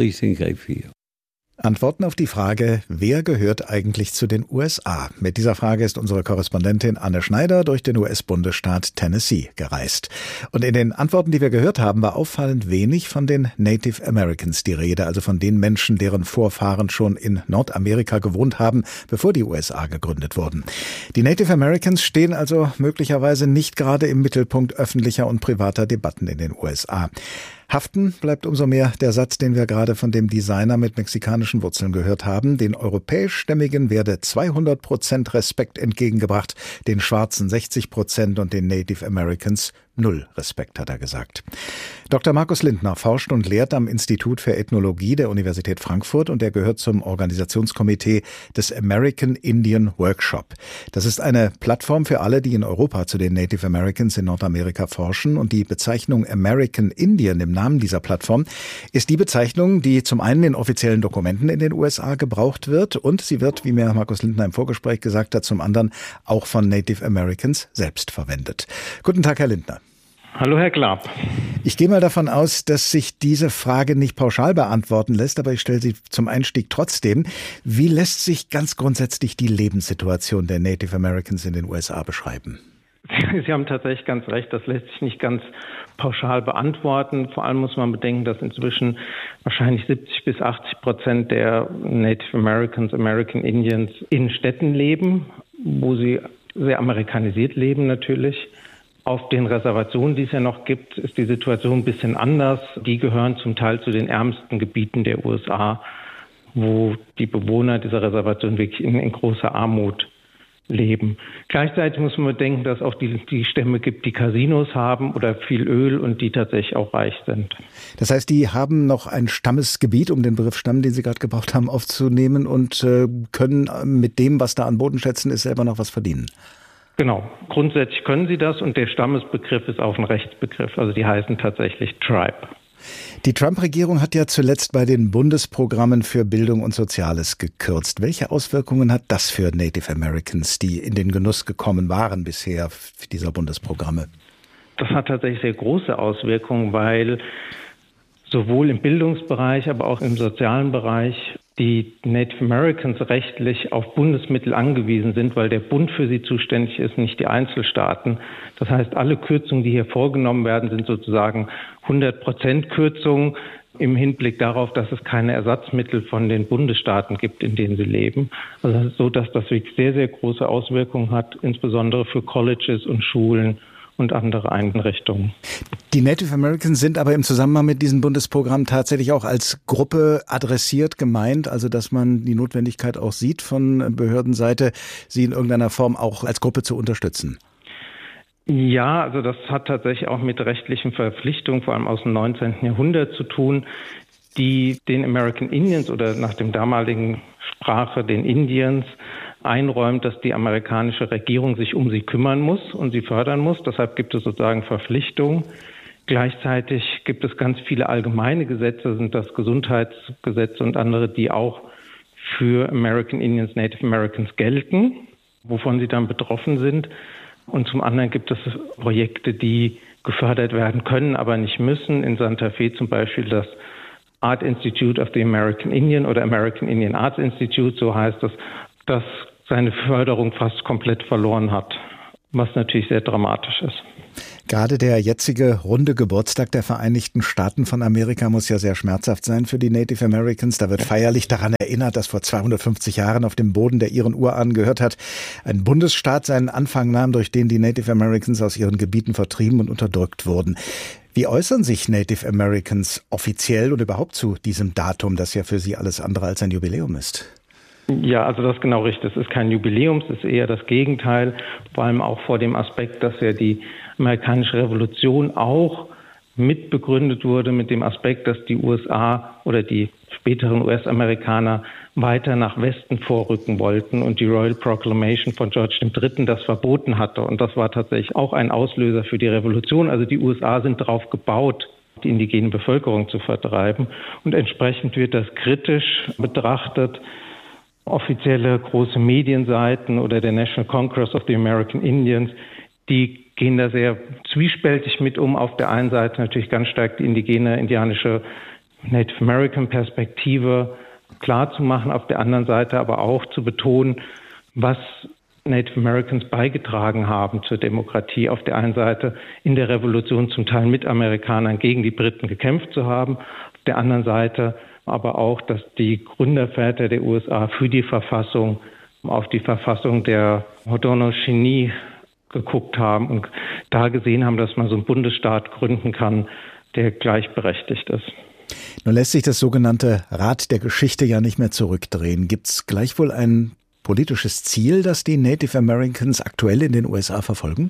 Antworten auf die Frage, wer gehört eigentlich zu den U S A? Mit dieser Frage ist unsere Korrespondentin Anne Schneider durch den U S-Bundesstaat Tennessee gereist. Und in den Antworten, die wir gehört haben, war auffallend wenig von den Native Americans die Rede, also von den Menschen, deren Vorfahren schon in Nordamerika gewohnt haben, bevor die U S A gegründet wurden. Die Native Americans stehen also möglicherweise nicht gerade im Mittelpunkt öffentlicher und privater Debatten in den U S A. Haften bleibt umso mehr der Satz, den wir gerade von dem Designer mit mexikanischen Wurzeln gehört haben. Den europäischstämmigen werde zweihundert Prozent Respekt entgegengebracht, den Schwarzen sechzig Prozent und den Native Americans null Respekt, hat er gesagt. Doktor Markus Lindner forscht und lehrt am Institut für Ethnologie der Universität Frankfurt und er gehört zum Organisationskomitee des American Indian Workshop. Das ist eine Plattform für alle, die in Europa zu den Native Americans in Nordamerika forschen, und die Bezeichnung American Indian im Namen dieser Plattform ist die Bezeichnung, die zum einen in offiziellen Dokumenten in den U S A gebraucht wird, und sie wird, wie mir Markus Lindner im Vorgespräch gesagt hat, zum anderen auch von Native Americans selbst verwendet. Guten Tag, Herr Lindner. Hallo, Herr Glab. Ich gehe mal davon aus, dass sich diese Frage nicht pauschal beantworten lässt, aber ich stelle sie zum Einstieg trotzdem. Wie lässt sich ganz grundsätzlich die Lebenssituation der Native Americans in den U S A beschreiben? Sie haben tatsächlich ganz recht, das lässt sich nicht ganz pauschal beantworten. Vor allem muss man bedenken, dass inzwischen wahrscheinlich siebzig bis achtzig Prozent der Native Americans, American Indians in Städten leben, wo sie sehr amerikanisiert leben natürlich. Auf den Reservationen, die es ja noch gibt, ist die Situation ein bisschen anders. Die gehören zum Teil zu den ärmsten Gebieten der U S A, wo die Bewohner dieser Reservation wirklich in, in großer Armut leben. Gleichzeitig muss man bedenken, dass es auch die, die Stämme gibt, die Casinos haben oder viel Öl und die tatsächlich auch reich sind. Das heißt, die haben noch ein Stammesgebiet, um den Begriff Stamm, den Sie gerade gebraucht haben, aufzunehmen, und äh, können mit dem, was da an Bodenschätzen ist, selber noch was verdienen. Genau, grundsätzlich können sie das, und der Stammesbegriff ist auch ein Rechtsbegriff, also die heißen tatsächlich Tribe. Die Trump-Regierung hat ja zuletzt bei den Bundesprogrammen für Bildung und Soziales gekürzt. Welche Auswirkungen hat das für Native Americans, die in den Genuss gekommen waren bisher dieser Bundesprogramme? Das hat tatsächlich sehr große Auswirkungen, weil sowohl im Bildungsbereich, aber auch im sozialen Bereich die Native Americans rechtlich auf Bundesmittel angewiesen sind, weil der Bund für sie zuständig ist, nicht die Einzelstaaten. Das heißt, alle Kürzungen, die hier vorgenommen werden, sind sozusagen hundert Prozent Kürzungen im Hinblick darauf, dass es keine Ersatzmittel von den Bundesstaaten gibt, in denen sie leben. Also so, dass das wirklich sehr, sehr große Auswirkungen hat, insbesondere für Colleges und Schulen und andere Einrichtungen. Die Native Americans sind aber im Zusammenhang mit diesem Bundesprogramm tatsächlich auch als Gruppe adressiert gemeint, also dass man die Notwendigkeit auch sieht von Behördenseite, sie in irgendeiner Form auch als Gruppe zu unterstützen. Ja, also das hat tatsächlich auch mit rechtlichen Verpflichtungen, vor allem aus dem neunzehnten Jahrhundert zu tun, die den American Indians oder nach dem damaligen Sprache den Indians einräumt, dass die amerikanische Regierung sich um sie kümmern muss und sie fördern muss. Deshalb gibt es sozusagen Verpflichtungen, Gleichzeitig gibt es ganz viele allgemeine Gesetze, sind das Gesundheitsgesetze und andere, die auch für American Indians, Native Americans gelten, wovon sie dann betroffen sind. Und zum anderen gibt es Projekte, die gefördert werden können, aber nicht müssen. In Santa Fe zum Beispiel das Art Institute of the American Indian oder American Indian Arts Institute, so heißt es, das seine Förderung fast komplett verloren hat, was natürlich sehr dramatisch ist. Gerade der jetzige runde Geburtstag der Vereinigten Staaten von Amerika muss ja sehr schmerzhaft sein für die Native Americans. Da wird feierlich daran erinnert, dass vor zweihundertfünfzig Jahren auf dem Boden, der ihren Urahnen gehört hat, ein Bundesstaat seinen Anfang nahm, durch den die Native Americans aus ihren Gebieten vertrieben und unterdrückt wurden. Wie äußern sich Native Americans offiziell und überhaupt zu diesem Datum, das ja für sie alles andere als ein Jubiläum ist? Ja, also das ist genau richtig. Es ist kein Jubiläum, es ist eher das Gegenteil, vor allem auch vor dem Aspekt, dass ja die amerikanische Revolution auch mitbegründet wurde mit dem Aspekt, dass die U S A oder die späteren U S-Amerikaner weiter nach Westen vorrücken wollten und die Royal Proclamation von George der Dritte das verboten hatte. Und das war tatsächlich auch ein Auslöser für die Revolution. Also die U S A sind darauf gebaut, die indigene Bevölkerung zu vertreiben. Und entsprechend wird das kritisch betrachtet. Offizielle große Medienseiten oder der National Congress of the American Indians, die gehen da sehr zwiespältig mit um. Auf der einen Seite natürlich ganz stark die indigene, indianische Native American Perspektive klar zu machen, auf der anderen Seite aber auch zu betonen, was Native Americans beigetragen haben zur Demokratie. Auf der einen Seite in der Revolution zum Teil mit Amerikanern gegen die Briten gekämpft zu haben, auf der anderen Seite aber auch, dass die Gründerväter der U S A für die Verfassung, auf die Verfassung der Haudenosaunee geguckt haben und da gesehen haben, dass man so einen Bundesstaat gründen kann, der gleichberechtigt ist. Nun lässt sich das sogenannte Rad der Geschichte ja nicht mehr zurückdrehen. Gibt es gleichwohl ein politisches Ziel, das die Native Americans aktuell in den U S A verfolgen?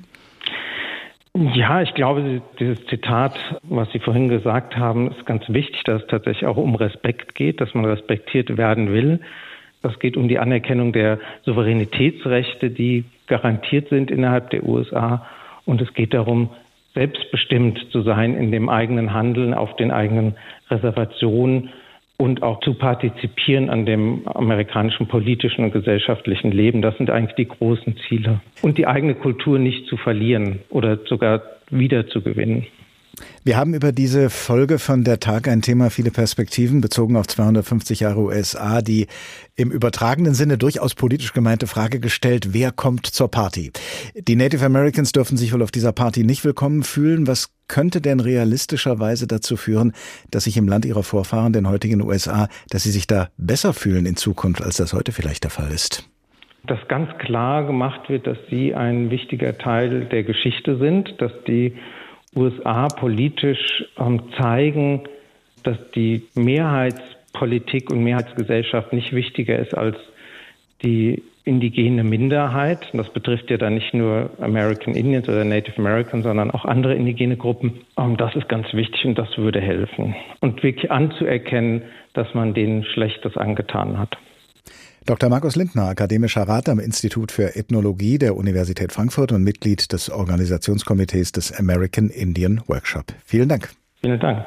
Ja, ich glaube, dieses Zitat, was Sie vorhin gesagt haben, ist ganz wichtig, dass es tatsächlich auch um Respekt geht, dass man respektiert werden will. Es geht um die Anerkennung der Souveränitätsrechte, die garantiert sind innerhalb der U S A. Und es geht darum, selbstbestimmt zu sein in dem eigenen Handeln, auf den eigenen Reservationen und auch zu partizipieren an dem amerikanischen politischen und gesellschaftlichen Leben. Das sind eigentlich die großen Ziele. Und die eigene Kultur nicht zu verlieren oder sogar wiederzugewinnen. Wir haben über diese Folge von Der Tag ein Thema, viele Perspektiven, bezogen auf zweihundertfünfzig Jahre U S A, die im übertragenen Sinne durchaus politisch gemeinte Frage gestellt, wer kommt zur Party? Die Native Americans dürfen sich wohl auf dieser Party nicht willkommen fühlen. Was könnte denn realistischerweise dazu führen, dass sich im Land ihrer Vorfahren, den heutigen U S A, dass sie sich da besser fühlen in Zukunft, als das heute vielleicht der Fall ist? Dass ganz klar gemacht wird, dass sie ein wichtiger Teil der Geschichte sind, dass die U S A politisch ähm, zeigen, dass die Mehrheitspolitik und Mehrheitsgesellschaft nicht wichtiger ist als die indigene Minderheit. Das betrifft ja dann nicht nur American Indians oder Native Americans, sondern auch andere indigene Gruppen. Ähm, das ist ganz wichtig und das würde helfen. Und wirklich anzuerkennen, dass man denen Schlechtes angetan hat. Doktor Markus Lindner, akademischer Rat am Institut für Ethnologie der Universität Frankfurt und Mitglied des Organisationskomitees des American Indian Workshop. Vielen Dank. Vielen Dank.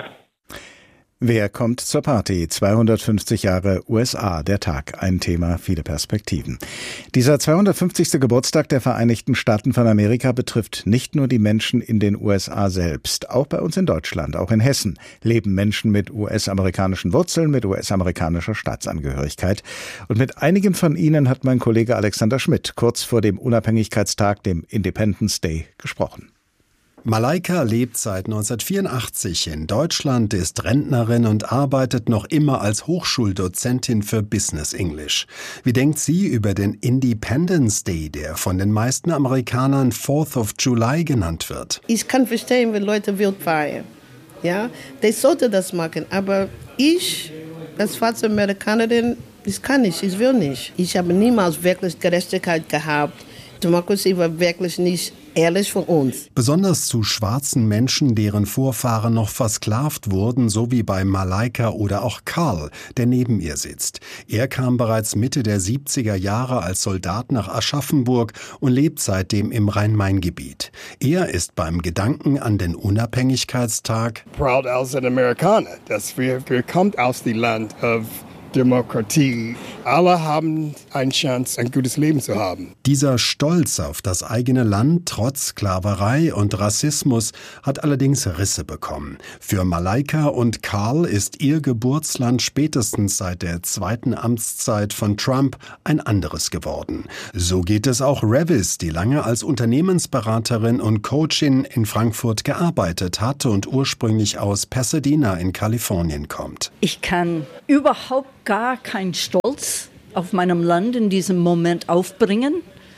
Wer kommt zur Party? zweihundertfünfzig Jahre U S A, der Tag. Ein Thema, viele Perspektiven. Dieser zweihundertfünfzigste Geburtstag der Vereinigten Staaten von Amerika betrifft nicht nur die Menschen in den U S A selbst. Auch bei uns in Deutschland, auch in Hessen, leben Menschen mit U S-amerikanischen Wurzeln, mit U S-amerikanischer Staatsangehörigkeit. Und mit einigen von ihnen hat mein Kollege Alexander Schmidt kurz vor dem Unabhängigkeitstag, dem Independence Day, gesprochen. Malaika lebt seit neunzehnhundertvierundachtzig in Deutschland, ist Rentnerin und arbeitet noch immer als Hochschuldozentin für Business English. Wie denkt sie über den Independence Day, der von den meisten Amerikanern Fourth of July genannt wird? Ich kann verstehen, wenn Leute wild feiern. Ja, die sollten das machen, aber ich, als schwarze Amerikanerin, das kann ich, ich will nicht. Ich habe niemals wirklich Gerechtigkeit gehabt. Demokratie war wirklich nicht ehrlich von uns. Besonders zu schwarzen Menschen, deren Vorfahren noch versklavt wurden, so wie bei Malaika oder auch Carl, der neben ihr sitzt. Er kam bereits Mitte der siebziger Jahre als Soldat nach Aschaffenburg und lebt seitdem im Rhein-Main-Gebiet. Er ist beim Gedanken an den Unabhängigkeitstag proud als ein Amerikaner, dass wir, wir kommt aus dem Land of Demokratie. Alle haben eine Chance, ein gutes Leben zu haben. Dieser Stolz auf das eigene Land trotz Sklaverei und Rassismus hat allerdings Risse bekommen. Für Malaika und Carl ist ihr Geburtsland spätestens seit der zweiten Amtszeit von Trump ein anderes geworden. So geht es auch Revis, die lange als Unternehmensberaterin und Coachin in Frankfurt gearbeitet hat und ursprünglich aus Pasadena in Kalifornien kommt. Ich kann überhaupt gar keinen Stolz auf meinem Land in diesem Moment aufbringen.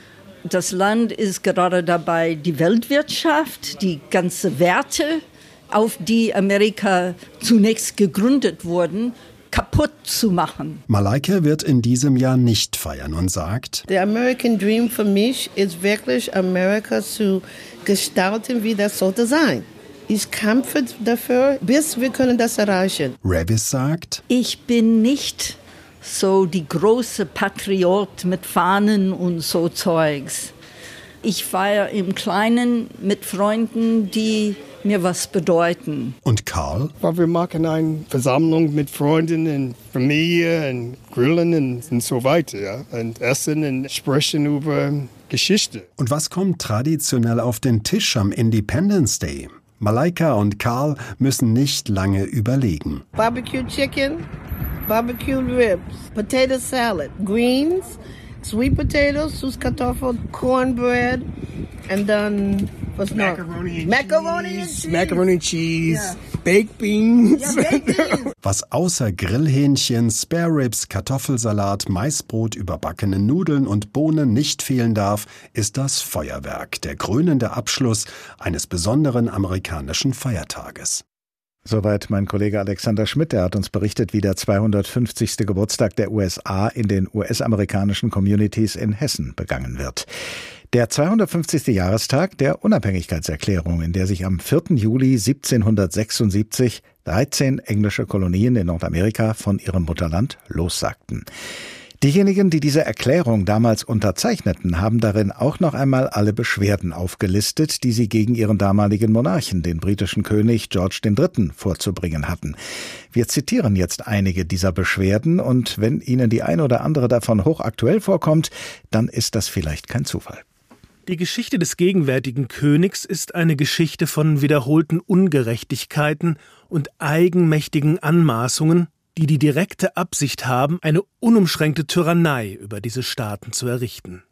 Das Land ist gerade dabei, die Weltwirtschaft, die ganzen Werte, auf die Amerika zunächst gegründet wurden, kaputt zu machen. Malaika wird in diesem Jahr nicht feiern und sagt: Der American Dream für mich ist wirklich, Amerika zu gestalten, wie das sollte sein. Ich kämpfe dafür, bis wir können das erreichen. Revis sagt: Ich bin nicht so die große Patriot mit Fahnen und so Zeugs. Ich feiere im Kleinen mit Freunden, die mir was bedeuten. Und Carl? Weil wir machen eine Versammlung mit Freunden und Familie und grillen und, und so weiter. Ja? Und essen und sprechen über Geschichte. Und was kommt traditionell auf den Tisch am Independence Day? Malaika und Carl müssen nicht lange überlegen. Barbecue Chicken, Barbecue Ribs, Potato Salad, Greens, Sweet Potatoes, Süßkartoffeln, Cornbread, and then was noch? Macaroni, Macaroni and Cheese. Macaroni and Cheese, yeah. Baked Beans. Ja, Baked Beans. Was außer Grillhähnchen, Spare Ribs, Kartoffelsalat, Maisbrot, überbackene Nudeln und Bohnen nicht fehlen darf, ist das Feuerwerk, der krönende Abschluss eines besonderen amerikanischen Feiertages. Soweit mein Kollege Alexander Schmidt, der hat uns berichtet, wie der zweihundertfünfzigste Geburtstag der U S A in den U S-amerikanischen Communities in Hessen begangen wird. Der zweihundertfünfzigste Jahrestag der Unabhängigkeitserklärung, in der sich am vierten Juli siebzehnhundertsechsundsiebzig dreizehn englische Kolonien in Nordamerika von ihrem Mutterland lossagten. Diejenigen, die diese Erklärung damals unterzeichneten, haben darin auch noch einmal alle Beschwerden aufgelistet, die sie gegen ihren damaligen Monarchen, den britischen König George der Dritte, vorzubringen hatten. Wir zitieren jetzt einige dieser Beschwerden und wenn Ihnen die eine oder andere davon hochaktuell vorkommt, dann ist das vielleicht kein Zufall. Die Geschichte des gegenwärtigen Königs ist eine Geschichte von wiederholten Ungerechtigkeiten und eigenmächtigen Anmaßungen, die die direkte Absicht haben, eine unumschränkte Tyrannei über diese Staaten zu errichten.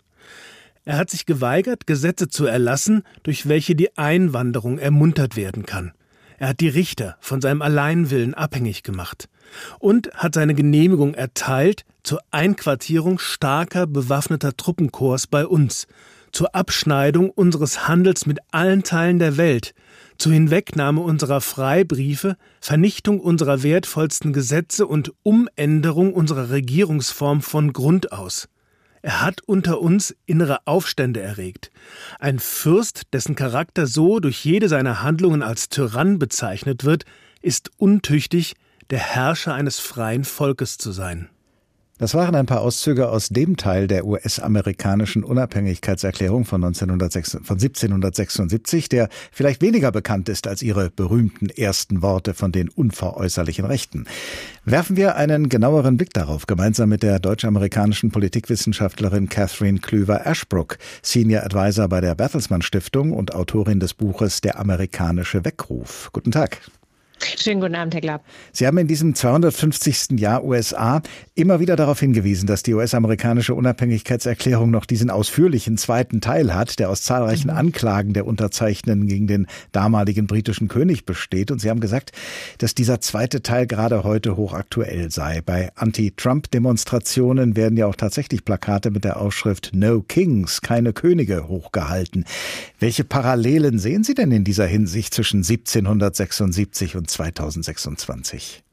Er hat sich geweigert, Gesetze zu erlassen, durch welche die Einwanderung ermuntert werden kann. Er hat die Richter von seinem Alleinwillen abhängig gemacht und hat seine Genehmigung erteilt zur Einquartierung starker bewaffneter Truppenkorps bei uns, zur Abschneidung unseres Handels mit allen Teilen der Welt, zur Hinwegnahme unserer Freibriefe, Vernichtung unserer wertvollsten Gesetze und Umänderung unserer Regierungsform von Grund aus. Er hat unter uns innere Aufstände erregt. Ein Fürst, dessen Charakter so durch jede seiner Handlungen als Tyrann bezeichnet wird, ist untüchtig, der Herrscher eines freien Volkes zu sein. Das waren ein paar Auszüge aus dem Teil der U S-amerikanischen Unabhängigkeitserklärung von, von siebzehnhundertsechsundsiebzig, der vielleicht weniger bekannt ist als ihre berühmten ersten Worte von den unveräußerlichen Rechten. Werfen wir einen genaueren Blick darauf, gemeinsam mit der deutsch-amerikanischen Politikwissenschaftlerin Catherine Klüver-Ashbrook, Senior Advisor bei der Bertelsmann Stiftung und Autorin des Buches Der amerikanische Weckruf. Guten Tag. Schönen guten Abend, Herr Glapp. Sie haben in diesem zweihundertfünfzigsten Jahr U S A immer wieder darauf hingewiesen, dass die U S-amerikanische Unabhängigkeitserklärung noch diesen ausführlichen zweiten Teil hat, der aus zahlreichen mhm. Anklagen der Unterzeichnenden gegen den damaligen britischen König besteht. Und Sie haben gesagt, dass dieser zweite Teil gerade heute hochaktuell sei. Bei Anti-Trump-Demonstrationen werden ja auch tatsächlich Plakate mit der Aufschrift No Kings, keine Könige, hochgehalten. Welche Parallelen sehen Sie denn in dieser Hinsicht zwischen siebzehnhundertsechsundsiebzig und zweitausendsechsundzwanzig?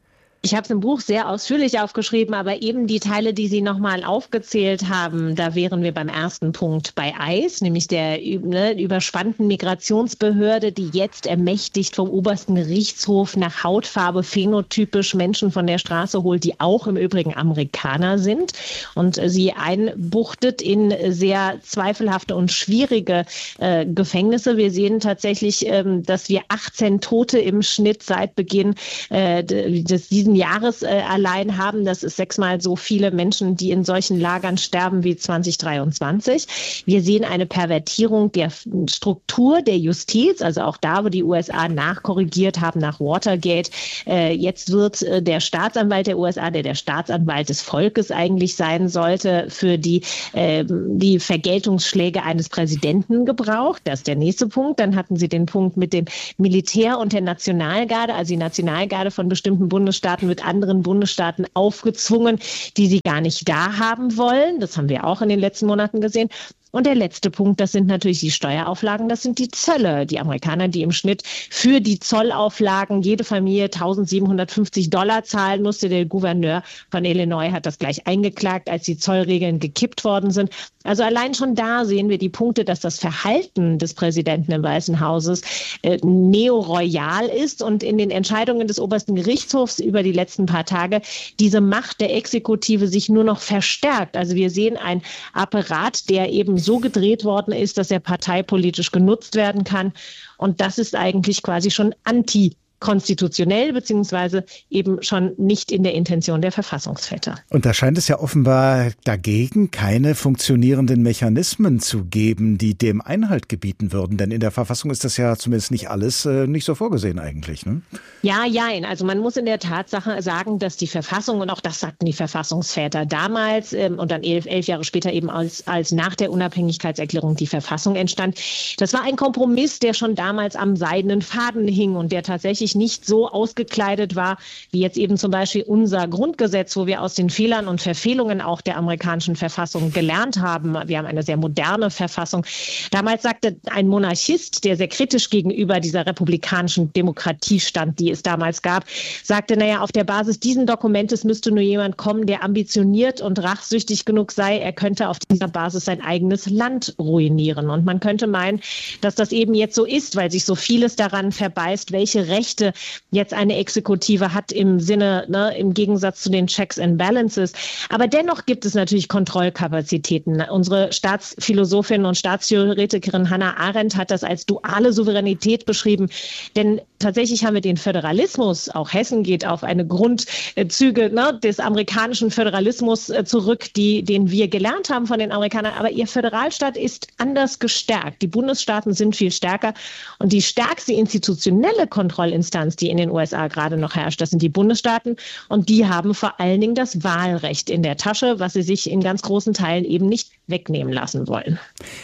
Ich habe es im Buch sehr ausführlich aufgeschrieben, aber eben die Teile, die Sie nochmal aufgezählt haben, da wären wir beim ersten Punkt bei I C E, nämlich der ne, überspannten Migrationsbehörde, die jetzt ermächtigt vom obersten Gerichtshof nach Hautfarbe phänotypisch Menschen von der Straße holt, die auch im Übrigen Amerikaner sind und sie einbuchtet in sehr zweifelhafte und schwierige äh, Gefängnisse. Wir sehen tatsächlich, ähm, dass wir achtzehn Tote im Schnitt seit Beginn äh, des diesen Jahres äh, allein haben. Das ist sechsmal so viele Menschen, die in solchen Lagern sterben wie zwanzig dreiundzwanzig. Wir sehen eine Pervertierung der Struktur der Justiz, also auch da, wo die U S A nachkorrigiert haben nach Watergate. Äh, jetzt wird äh, der Staatsanwalt der U S A, der der Staatsanwalt des Volkes eigentlich sein sollte, für die, äh, die Vergeltungsschläge eines Präsidenten gebraucht. Das ist der nächste Punkt. Dann hatten Sie den Punkt mit dem Militär und der Nationalgarde, also die Nationalgarde von bestimmten Bundesstaaten mit anderen Bundesstaaten aufgezwungen, die sie gar nicht da haben wollen. Das haben wir auch in den letzten Monaten gesehen. Und der letzte Punkt, das sind natürlich die Steuerauflagen, das sind die Zölle. Die Amerikaner, die im Schnitt für die Zollauflagen jede Familie eintausendsiebenhundertfünfzig Dollar zahlen musste. Der Gouverneur von Illinois hat das gleich eingeklagt, als die Zollregeln gekippt worden sind. Also allein schon da sehen wir die Punkte, dass das Verhalten des Präsidenten im Weißen Hauses äh, neoroyal ist und in den Entscheidungen des obersten Gerichtshofs über die letzten paar Tage diese Macht der Exekutive sich nur noch verstärkt. Also wir sehen einen Apparat, der eben so gedreht worden ist, dass er parteipolitisch genutzt werden kann. Und das ist eigentlich quasi schon anti konstitutionell, beziehungsweise eben schon nicht in der Intention der Verfassungsväter. Und da scheint es ja offenbar dagegen keine funktionierenden Mechanismen zu geben, die dem Einhalt gebieten würden. Denn in der Verfassung ist das ja zumindest nicht alles äh, nicht so vorgesehen eigentlich, ne? Ja, jein. Also man muss in der Tatsache sagen, dass die Verfassung, und auch das sagten die Verfassungsväter damals ähm, und dann elf, elf Jahre später eben als, als nach der Unabhängigkeitserklärung die Verfassung entstand, das war ein Kompromiss, der schon damals am seidenen Faden hing und der tatsächlich nicht so ausgekleidet war, wie jetzt eben zum Beispiel unser Grundgesetz, wo wir aus den Fehlern und Verfehlungen auch der amerikanischen Verfassung gelernt haben. Wir haben eine sehr moderne Verfassung. Damals sagte ein Monarchist, der sehr kritisch gegenüber dieser republikanischen Demokratie stand, die es damals gab, sagte, naja, auf der Basis dieses Dokumentes müsste nur jemand kommen, der ambitioniert und rachsüchtig genug sei. Er könnte auf dieser Basis sein eigenes Land ruinieren. Und man könnte meinen, dass das eben jetzt so ist, weil sich so vieles daran verbeißt, welche Rechte jetzt eine Exekutive hat im Sinne, ne, im Gegensatz zu den Checks and Balances. Aber dennoch gibt es natürlich Kontrollkapazitäten. Unsere Staatsphilosophin und Staatstheoretikerin Hannah Arendt hat das als duale Souveränität beschrieben. Denn tatsächlich haben wir den Föderalismus, auch Hessen geht auf eine Grundzüge ne, des amerikanischen Föderalismus zurück, die, den wir gelernt haben von den Amerikanern. Aber ihr Föderalstaat ist anders gestärkt. Die Bundesstaaten sind viel stärker. Und die stärkste institutionelle Kontrollinstanz, die in den U S A gerade noch herrscht, das sind die Bundesstaaten. Und die haben vor allen Dingen das Wahlrecht in der Tasche, was sie sich in ganz großen Teilen eben nicht wegnehmen lassen wollen.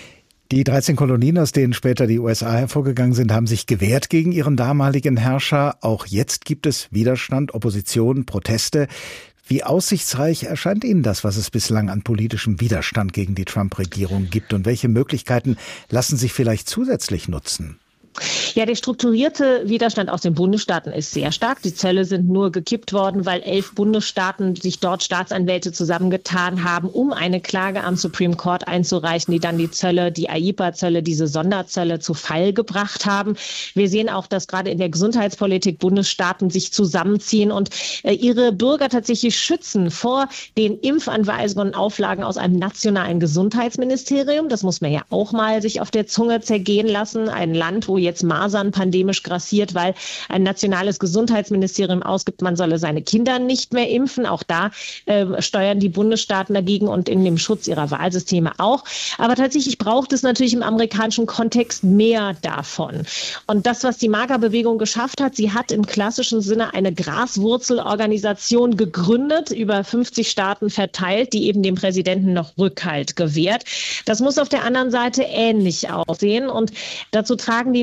Die dreizehn Kolonien, aus denen später die U S A hervorgegangen sind, haben sich gewehrt gegen ihren damaligen Herrscher. Auch jetzt gibt es Widerstand, Opposition, Proteste. Wie aussichtsreich erscheint Ihnen das, was es bislang an politischem Widerstand gegen die Trump-Regierung gibt? Und welche Möglichkeiten lassen sich vielleicht zusätzlich nutzen? Ja, der strukturierte Widerstand aus den Bundesstaaten ist sehr stark. Die Zölle sind nur gekippt worden, weil elf Bundesstaaten sich dort Staatsanwälte zusammengetan haben, um eine Klage am Supreme Court einzureichen, die dann die Zölle, die A I P A-Zölle, diese Sonderzölle zu Fall gebracht haben. Wir sehen auch, dass gerade in der Gesundheitspolitik Bundesstaaten sich zusammenziehen und äh, ihre Bürger tatsächlich schützen vor den Impfanweisungen und Auflagen aus einem nationalen Gesundheitsministerium. Das muss man ja auch mal sich auf der Zunge zergehen lassen. Ein Land, wo jetzt Masern pandemisch grassiert, weil ein nationales Gesundheitsministerium ausgibt, man solle seine Kinder nicht mehr impfen. Auch da äh, steuern die Bundesstaaten dagegen und in dem Schutz ihrer Wahlsysteme auch. Aber tatsächlich braucht es natürlich im amerikanischen Kontext mehr davon. Und das, was die MAGA-Bewegung geschafft hat, sie hat im klassischen Sinne eine Graswurzelorganisation gegründet, über fünfzig Staaten verteilt, die eben dem Präsidenten noch Rückhalt gewährt. Das muss auf der anderen Seite ähnlich aussehen. Und dazu tragen die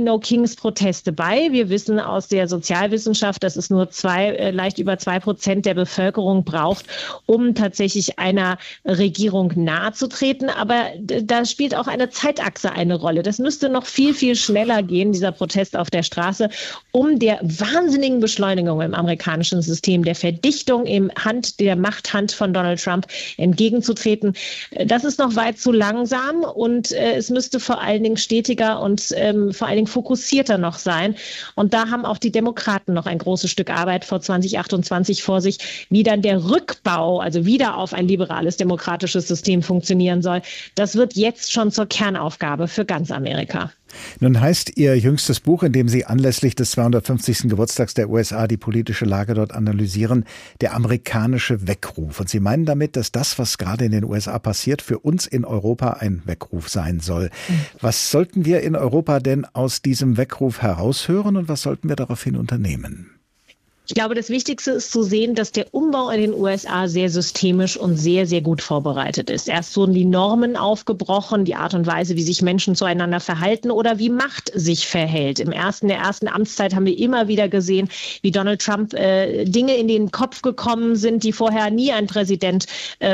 No-Kings-Proteste bei. Wir wissen aus der Sozialwissenschaft, dass es nur zwei, äh, leicht über zwei Prozent der Bevölkerung braucht, um tatsächlich einer Regierung nahezutreten. Aber da spielt auch eine Zeitachse eine Rolle. Das müsste noch viel, viel schneller gehen, dieser Protest auf der Straße, um der wahnsinnigen Beschleunigung im amerikanischen System, der Verdichtung im Hand, der Machthand von Donald Trump entgegenzutreten. Das ist noch weit zu langsam und äh, es müsste vor allen Dingen stetiger und ähm, vor allen Dingen fokussierter noch sein. Und da haben auch die Demokraten noch ein großes Stück Arbeit vor zwanzig achtundzwanzig vor sich, wie dann der Rückbau, also wieder auf ein liberales demokratisches System funktionieren soll. Das wird jetzt schon zur Kernaufgabe für ganz Amerika. Nun heißt Ihr jüngstes Buch, in dem Sie anlässlich des zweihundertfünfzigsten Geburtstags der U S A die politische Lage dort analysieren, der amerikanische Weckruf. Und Sie meinen damit, dass das, was gerade in den U S A passiert, für uns in Europa ein Weckruf sein soll. Was sollten wir in Europa denn aus diesem Weckruf heraushören und was sollten wir daraufhin unternehmen? Ich glaube, das Wichtigste ist zu sehen, dass der Umbau in den U S A sehr systemisch und sehr, sehr gut vorbereitet ist. Erst wurden die Normen aufgebrochen, die Art und Weise, wie sich Menschen zueinander verhalten oder wie Macht sich verhält. Im ersten, der ersten Amtszeit haben wir immer wieder gesehen, wie Donald Trump äh, Dinge in den Kopf gekommen sind, die vorher nie ein Präsident äh,